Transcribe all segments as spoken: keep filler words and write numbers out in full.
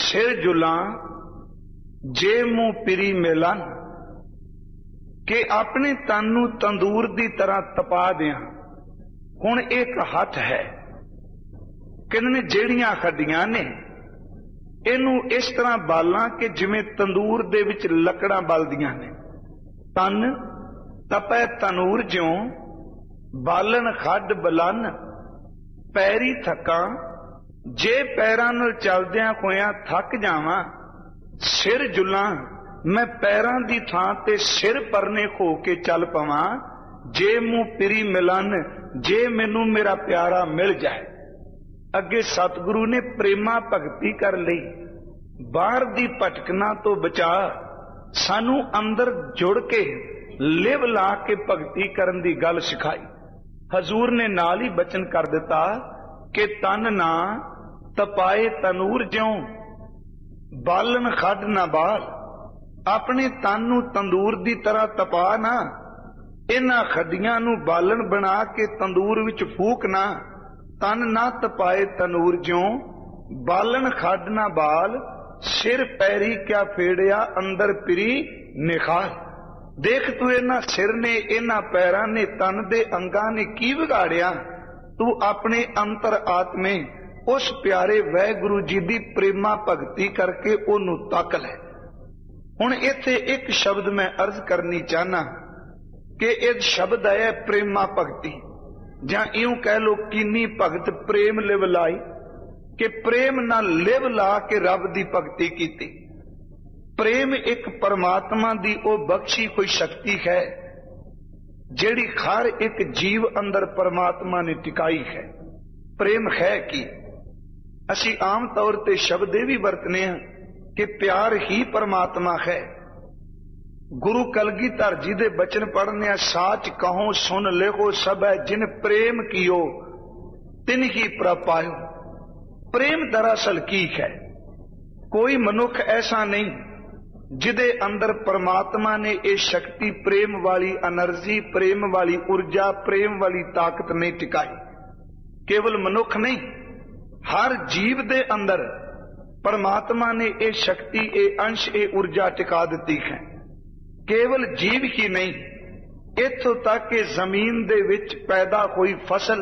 सिर जुलां जे मुंह पिरी मिलन, कि अपने तन नूं तंदूर दी तरह तपा दियां। हुण एक हथ है, कहने ਜਿਹੜੀਆਂ हड्डियां ने इनू इस तरह बालां कि जिवें तंदूर दे विच लकड़ां बलदियां ने। तन तपै तनूर ज्यों, बालन खड्ड बलन, पैरी थकां, जे पैरां नाल चलदियां होइयां थक जावां, सिर जुलां, मैं पैरां दी थां ते सिर परने हो के चल पवां, जे मूंह पिरी मिलन, जे मैनू मेरा प्यारा मिल जाए। अगे सतगुरु ने प्रेमा भगती कर लई, बाहर दी भटकना तो बचा, सानू अंदर जुड़ के लिव ला के भगती करन दी गल सिखाई। हजूर ने नाल ही बचन कर दिता कि तन ना तपाए तनूर ज्यों, बालन खड ना बाल, अपने तन नू तंदूर दी तरह तपा ना, इन्हां खड्डियां नू बालन बना के तंदूर विच फूक ना। तन ना तपाए तनूर ज्यों, बालन खड ना बाल, सिर पैरी क्या फेड़िया अंदर पिरी निखार। देख तू इन्हां सिर ने इन्हां पैरां ने तन दे अंगां ने की बिगाड़िया, तू अपने अंतर आत्मे उस प्यारे वाहिगुरु जी दी प्रेमा भगती करके ओनू तक ले। हुण इत्थे एक शब्द मैं अर्ज करनी चाहना कि इह शब्द है प्रेमा भगती, जां इउं कह लो कीनी भगत प्रेम लिव लाई, कि प्रेम ना लिव ला के रब दी भगती कीती। प्रेम एक परमात्मा दी ओ बख्शी कोई शक्ति है जेड़ी हर एक जीव अंदर परमात्मा ने टिकाई है। प्रेम है कि असी आम तौर ते शब्द ये भी वरतने हैं कि प्यार ही परमात्मा है। गुरु कलगीधर जी दे बचन पढ़ने, साच कहो सुन लेखो सब है, जिन प्रेम कियो तिन ही प्रभ पायो। प्रेम दरअसल की है? कोई मनुख ऐसा नहीं जिदे अंदर परमात्मा ने ये शक्ति, प्रेम वाली एनर्जी, प्रेम वाली ऊर्जा, प्रेम वाली ताकत नहीं टिकाई। केवल मनुख नहीं, हर जीव दे अंदर परमात्मा ने ये शक्ति, ये अंश, ये ऊर्जा टिका दी है। केवल जीव ही नहीं, इत्थों तक कि जमीन दे विच पैदा हुई फसल,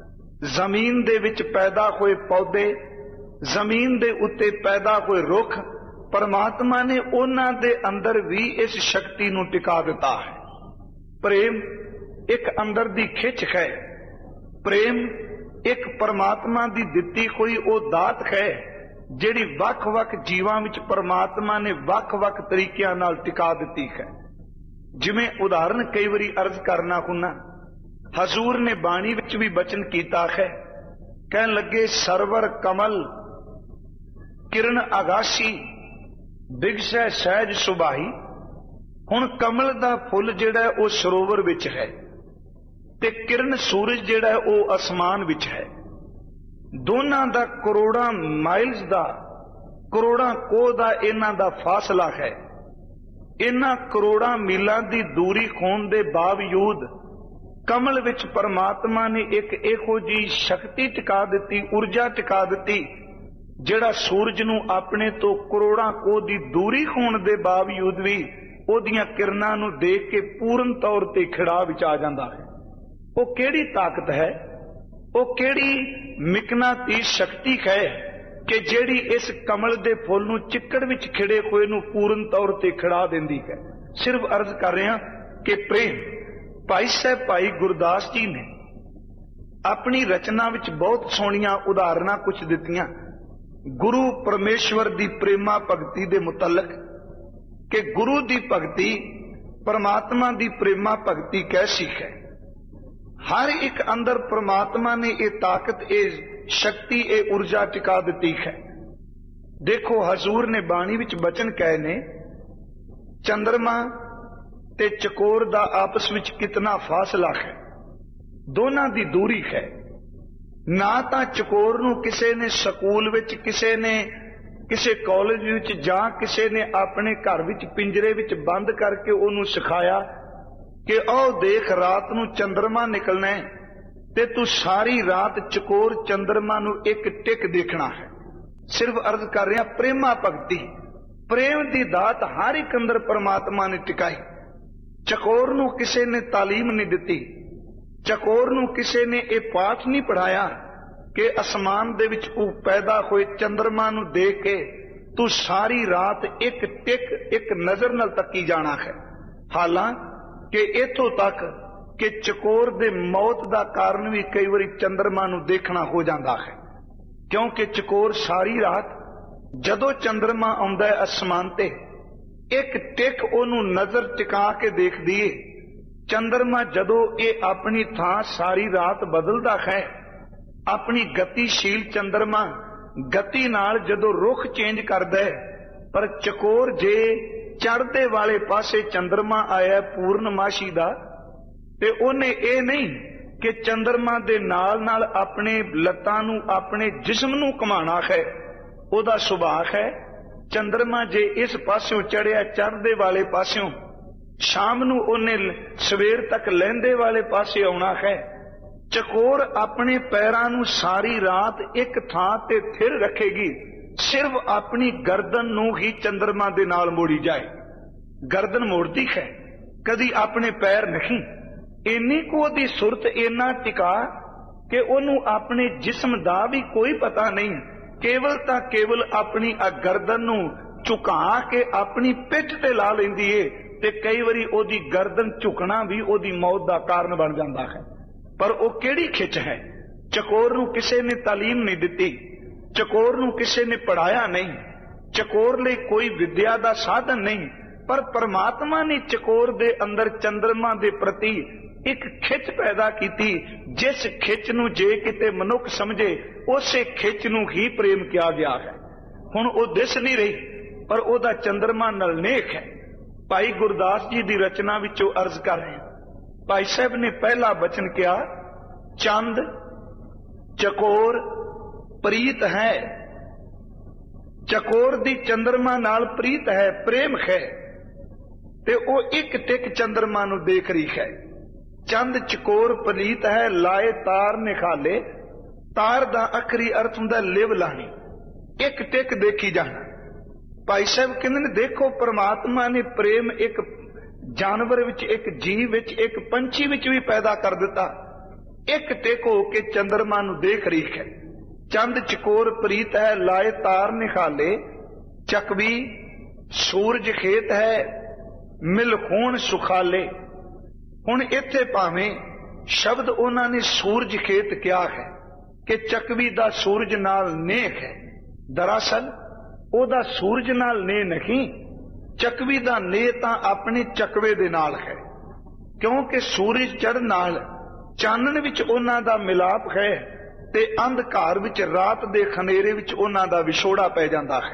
जमीन दे विच पैदा हुए पौधे, जमीन दे उत्ते पैदा हुए रुख, परमात्मा ने उन्हां दे अंदर भी इस शक्ति नूं टिका दिता है। प्रेम एक अंदर दी खिच है। प्रेम एक परमात्मा दी दिती हुई ओ दात है जिहड़ी वख-वख जीवां विच परमात्मा ने वख-वख तरीकिਆਂ नाल टिका दिती है। जिवें उदाहरण कई बारी अर्ज करना हुन्ना, हजूर ने बाणी विच भी बचन कीता है, कहन लगे सरवर कमल किरण आगासी, बिगसै सहज सुबाही। हुण कमल दा फुल जिहड़ा ओ सरोवर विच है ते किरण सूरज जिहड़ा ओ आसमान विच है। दोनां दा करोड़ां माइल्स दा, करोड़ां कोह दा इन्हां दा फासला है। इन्हां करोड़ां मीलां दी दूरी होण दे बावजूद कमल विच परमात्मा ने एक इहो जी शक्ति टिका दिती, ऊर्जा टिका दिती, जिहड़ा सूरज नूं अपने तो करोड़ां कोह दी दूरी होण दे बावजूद भी ओहदियां किरणां नूं देख के पूर्ण तौर ते खिड़ा विच आ जांदा है। वो केड़ी ताकत है, वो केड़ी मिकनातीस शक्ति है कि जेड़ी इस कमल दे फुल नूं चिक्कड़ विच खिड़े होए नूं पूर्ण तौर ते खिड़ा दिंदी है। सिर्फ अर्ज कर रहे हैं कि प्रेम। भाई साहब भाई गुरदास जी ने अपनी रचना विच बहुत सोहणियां उदाहरणां कुछ दित्तियां गुरु परमेश्वर दी प्रेमा भगती दे मुतलक, कि गुरु दी भगती, परमात्मा दी प्रेमा भगती कैसी है। हर एक अंदर परमात्मा ने ये ताकत, ये शक्ति, ये ऊर्जा टिका दी है। देखो हजूर ने बाणी विच बचन कहे ने, चंद्रमा ते चकोर दा आपस विच कितना फासला है, दोनां दी दूरी है। ना तां चकोर नूं किसे ने स्कूल विच, किसे ने किसे कॉलेज विच, जां किसे ने अपने घर विच पिंजरे विच बंद करके उहनूं सिखाया कि आओ देख रात नूं चंद्रमा निकलना है ते तू सारी रात चकोर चंद्रमा नूं एक टिक देखना है। सिर्फ अर्ज कर रहे हैं प्रेमा भगती, प्रेम की दात हर एक अंदर परमात्मा ने टिकाई। चकोर नूं किसी ने तालीम नहीं दी, चकोर नूं किसी ने यह पाठ नहीं पढ़ाया कि आसमान दे विच ओ पैदा होए चंद्रमा नूं देख के तू सारी रात एक टिक एक नजर नाल तकी जाना है। हालांकि इथों तक कि चकोर दे मौत दा कारण भी कई बारी चंद्रमा नूं देखना हो जाता है, क्योंकि चकोर सारी रात जदों चंद्रमा आउंदा है आसमान ते एक टिक ओनू नजर टिका के देख दिए। चंद्रमा जदों ये अपनी थां सारी रात बदलदा है, अपनी गतिशील चंद्रमा गति नाल जदों रुख चेंज करदा है, पर चकोर जे चढ़दे वाले पासे चंद्रमा आया पूर्णमाशी दा ते ओने ये नहीं कि चंद्रमा दे नाल नाल अपने लत्तां नूं अपने जिस्म नूं घुमाना है, ओदा सुभाव है। चंद्रमा जे इस पास्यों चढ़िया चढ़दे वाले पास्यों, शाम नूं ओने सवेर तक लहंदे वाले पासे आउणा है। चकोर अपने पैरां नूं सारी रात एक थां ते थिर रखेगी, सिर्फ अपनी गर्दन नूं ही चंद्रमा दे नाल मोड़ी जाए। गर्दन मोड़ती है, कदी अपने पैर नहीं। इन्नी को दी सुरत इन्ना टिका कि ओनू अपने जिस्म दा भी कोई पता नहीं, केवल ता केवल अपनी आ गर्दन नूं झुका के अपनी पिठ ते ला लैंदी है, ते कई बारी ओदी गर्दन झुकना भी ओदी मौत दा कारण बन जाता है। पर वो केड़ी खिच है? चकोर नूं किसी ने तालीम नहीं दी, चकोर नूं किसी ने पढ़ाया नहीं, चकोर लई कोई विद्या दा साधन नहीं, पर परमात्मा ने चकोर दे अंदर चंद्रमा दे प्रति एक खिच पैदा की, जिस खिच नूं जे किते मनुख समझे उसे खिच नूं ही प्रेम किया गया है। हुण वो दिस नहीं रही, पर ओदा चंद्रमा नाल नेक है। भाई गुरदास जी की रचना विचों अर्ज कर रहे हैं। भाई साहब ने पहला बचन किया, चंद चकोर प्रीत है। चकोर दी चंद्रमा नाल प्रीत है, प्रेम है, ते ओ एक टिक चंद्रमा नूं देख रही है। चंद चकोर प्रीत है, लाए तार निखाले। तार दा अखरी अर्थ हुंदा लिव लानी, एक टिक देखी जाना। भाई साहब कहंदे ने देखो परमात्मा ने प्रेम एक जानवर विच, एक जीव विच, एक पंछी विच भी पैदा कर दिता। एक टिक हो के चंद्रमा नूं देख रही है। चंद चकोर प्रीत है, लाए तार निखाले। चकवी सूरज खेत है, मिल खून सुखाले। हुण इत्थे भावें शब्द उन्हां ने सूरज खेत किया है कि चकवी दा सूरज नाल नेह है। दरअसल ओदा सूरज नाल नेह नहीं, चकवी दा नेह तां अपने चकवे दे नाल है, क्योंकि सूरज चढ़न नाल चानण विच उन्हां दा मिलाप है ते अंधकार विच रात दे खनेरे विच उन्हां दा विछोड़ा पै जांदा है।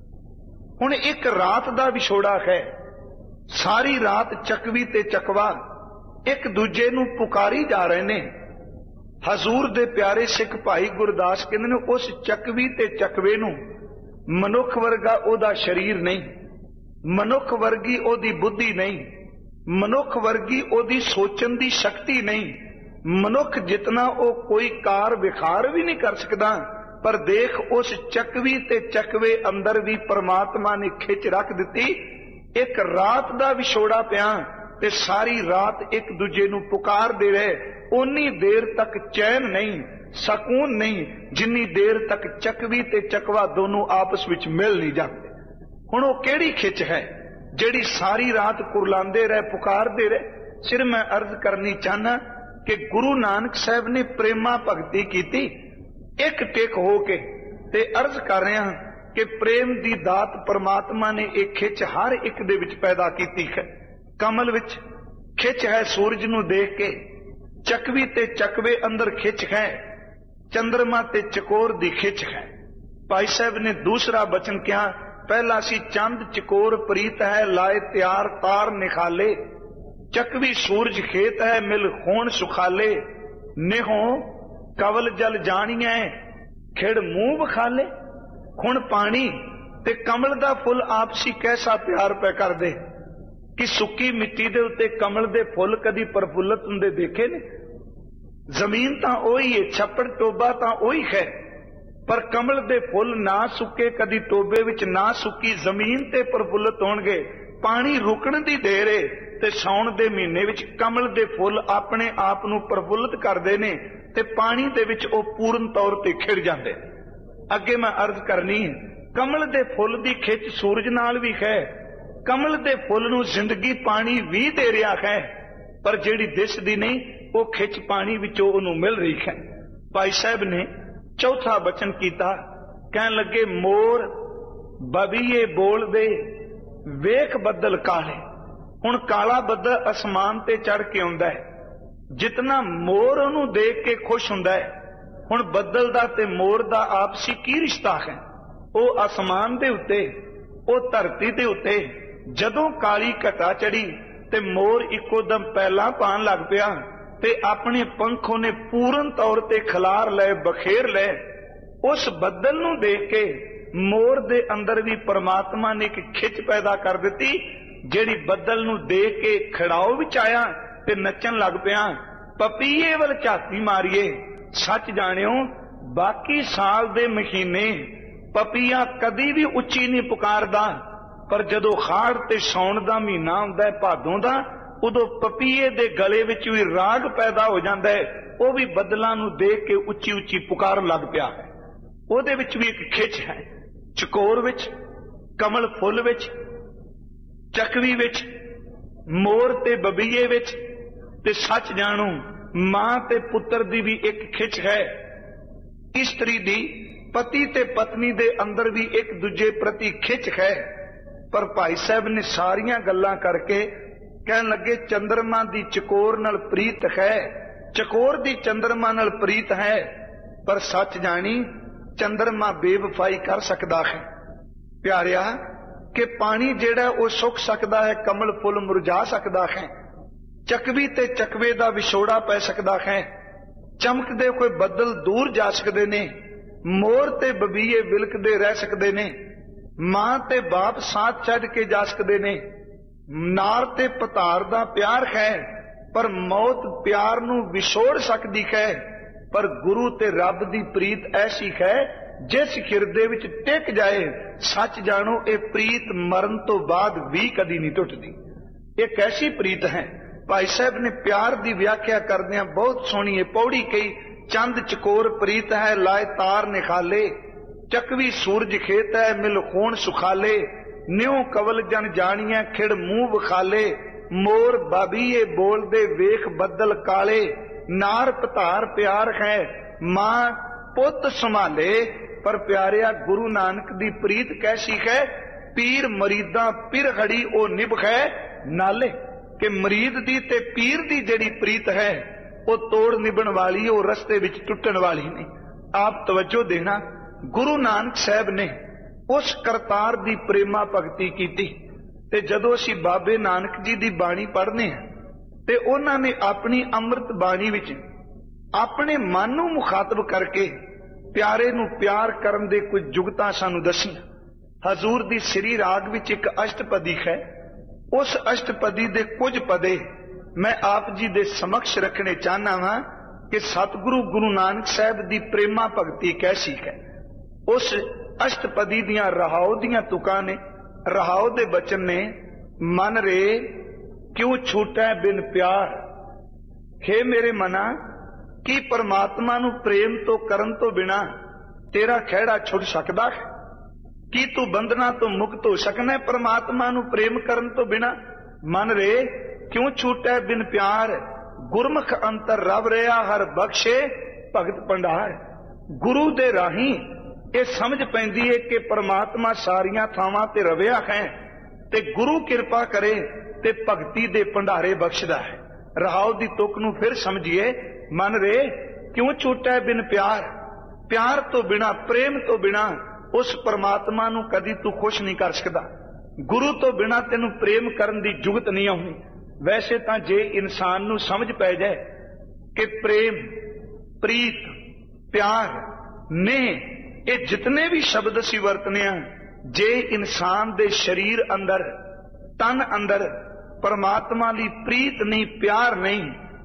हुण एक रात दा विछोड़ा है, सारी रात चकवी ते चकवा एक दूजे नूं पुकारी जा रहे ने। हजूर दे प्यारे सिख भाई गुरदास कहंदे ने उस चकवी ते चकवे नूं मनुख वर्गा ओदा शरीर नहीं, मनुख वर्गी ओदी बुद्धि नहीं, मनुख वर्गी ओदी सोचण दी शक्ति नहीं। मनुख जितना ओ कोई कार विखार भी नहीं कर सकदा, पर देख उस चकवी ते चकवे अंदर भी परमात्मा ने खिच रख दिती। एक रात दा विछोड़ा पिया ते सारी रात एक दूजे नूं पुकार दे रहे, उन्नी देर तक चैन नहीं, सकून नहीं, जिन्नी देर तक चकवी ते चकवा दोनों आपस विच मिल नहीं जाते। हुण वो केड़ी खिच है जिहड़ी सारी रात कुरलांदे रहे, पुकारदे रहे? सिर मैं अर्ज करनी चाहना कि गुरु नानक साहब ने प्रेमा भगती कीती एक टेक हो के, ते अर्ज कर रहे हैं कि प्रेम दी दात परमात्मा ने एक खिच हर एक दे विच पैदा कीती है। कमल विच खिच है सूरज नूं देख के, चकवी ते चकवे अंदर खिच है, चंद्रमा ते चकोर दी खिच है। भाई साहब ने दूसरा बचन क्या? पहला सी चंद चकोर प्रीत है, लाए त्यार तार निखाले। चकवी सूरज खेत है, मिल खून सुखाले। नेहो कवल जल जानिए, खिड़ मुंह बखाले। हुण पानी ते कमल दा फुल आपसी कैसा प्यार पै कर दे कि सुक्की मिट्टी दे उत्ते कमल दे फुल कदी प्रफुल्लत हुंदे देखे ने? जमीन तां ओही है, छप्पड़ टोबा तां ओही है, पर कमल दे फुल ना सुके कदी टोबे विच ना सुकी जमीन ते प्रफुल्लित होणगे। पानी रुकण दी देर है ते साउण दे महीने विच कमल दे फुल अपने आप नूं प्रफुल्लित करदे ने ते पानी दे विच ओ पूर्ण तौर ते खिड़ जांदे। अगे मैं अर्ज करनी है, कमल दे फुल दी खिच सूरज नाल भी है, कमल दे फुल नूं जिंदगी पानी भी दे रहा है, पर जिहड़ी दिसदी नहीं वो खिच पानी विचों उहनूं मिल रही है। भाई साहब ने चौथा बचन कीता, कहन लगे मोर बबीए बोल दे वेख बदल काले। हुण काला बदल आसमान ते चढ़ के आउंदा है, जितना मोर उहनूं देख के खुश हुंदा है, हुण बदल दा ते मोर दा आपसी की रिश्ता है। वो आसमान दे उत्ते वो धरती दे उत्ते जदों काली घटा चढ़ी ते मोर इको दम पहला पान लग पिया ते अपने पंख उहने पूर्ण तौर ते खिलार ले बखेर ले। उस बदल नूं देख के मोर दे अंदर भी परमात्मा ने एक खिच पैदा कर दिती, जिहड़ी बदल नूं देख के खड़ाओ विच आया ते नचन लग पिया। पपीए वल झाती मारीए, सच जाणिओ बाकी साल दे महीने पपीया कदी भी उच्ची नहीं पुकारदा, पर जदों खाड़ ते सौण दा महीना हुंदा है भादों दा, उदों पपीए दे गले विच भी राग पैदा हो जांदा है, वो भी बदलां नूं देख के उच्ची उच्ची पुकार लग पिया है। ਉਹਦੇ ਵਿੱਚ भी एक खिच है, चकोर विच, कमल फुल विच, चकवी विच, मोर ते बबीए विच, ते सच जाणो मां ते पुत्र दी भी एक खिच है। इस्त्री दी पति ते पत्नी दे अंदर भी एक दूजे प्रति खिच है। पर भाई साहब ने सारियां गल्लां करके कहन लगे चंद्रमा दी चकोर नाल प्रीत है, चकोर दी चंद्रमा नाल प्रीत है, पर सच जानी चंद्रमा बेवफाई कर सकता है। प्यारिया कि पानी जेड़ा वो सुख सकता है, कमल फुल मुरझा सकता है, चकवी ते चकवे दा विछोड़ा पै सकता है, चमकदे कोई बदल दूर जा सकते ने, मोर ते बबीए विलकदे रह सकते ने, मां ते बाप साथ छड्ड के जा सकते ने, नार ते पतार दा प्यार है, पर मौत प्यार नूं विछोड़ सकती है। पर गुरु ते रब दी प्रीत ऐसी है जिस हिरदे विच टिक जाए, सच जानो ये प्रीत मरण तो बाद भी कदी नहीं टुटदी। एक ऐसी प्रीत है। भाई साहब ने प्यार दी व्याख्या करदियां बहुत सोहनी है पौड़ी कही, चंद चकोर प्रीत है लाए तार निखाले, चकवी सूरज खेत है मिल खून सुखाले, न्यों कवल जन जानिया खिड़ मुंह विखाले, मोर बाबीए बोल दे वेख बदल काले, नार पतार प्यार है मां पुत संभाले। पर प्यारिया गुरु नानक दी प्रीत कैसी है, पीर मरीदा पिर खड़ी ओ निभ है नाले, कि मरीद दी ते पीर दी जेड़ी प्रीत है वो तोड़ निभण वाली, वो रस्ते विच टुटण वाली नहीं। आप तवज्जो देना, गुरु नानक साहब ने उस करतार दी प्रेमा भगती कीती ते जदों असीं बाबे नानक जी दी बाणी पढ़ने हैं ते उन्हां ने अपनी अमृत बाणी विच अपने मन नूं मुखातब करके प्यारे नूं प्यार करन दे कुछ जुगतां सानूं दसीआं। हजूर दी श्री राग विच एक अष्टपदी है, उस अष्टपदी दे कुछ पदे मैं आप जी दे समक्ष रखने चाहना वां कि सतगुरु गुरु नानक साहब दी प्रेमा भगती कैसी है। उस अष्टपदी दियां रहाओ दियां तुकां ने, रहाओ दे बचन ने, मन रे क्यों छूटा बिन प्यार, हे मेरे मना की परमात्मा नूं प्रेम तो करन तो बिना तेरा खैड़ा छुट सकदा है, की तू बंधना तो मुक्त हो सकना है परमात्मा नूं प्रेम करन तो बिना। मन रे क्यों छूटा बिन प्यार, गुरमुख अंतर रब रहा हर बख्शे भगत भंडार। गुरु दे राही ये समझ पैंदी है कि परमात्मा सारियां थावां ते रविया है, ते गुरु कृपा करे ते भगती दे भंडारे बख्शदा है। रहाओ दी तुक नूं फिर समझिए, मन रे क्यों छूटा है बिन प्यार, प्यार तो बिना प्रेम तो बिना उस परमात्मा नूं कदी तू खुश नहीं कर सकदा। गुरु तो बिना तेनू प्रेम करन दी जुगत नहीं आउंदी। वैसे तां जे इंसान नूं समझ पै जाए कि प्रेम प्रीत प्यार ने ये जितने भी शब्द असीं वरतने आ, जे इंसान दे शरीर अंदर तन अंदर परमात्मा दी प्रीत नहीं प्यार नहीं,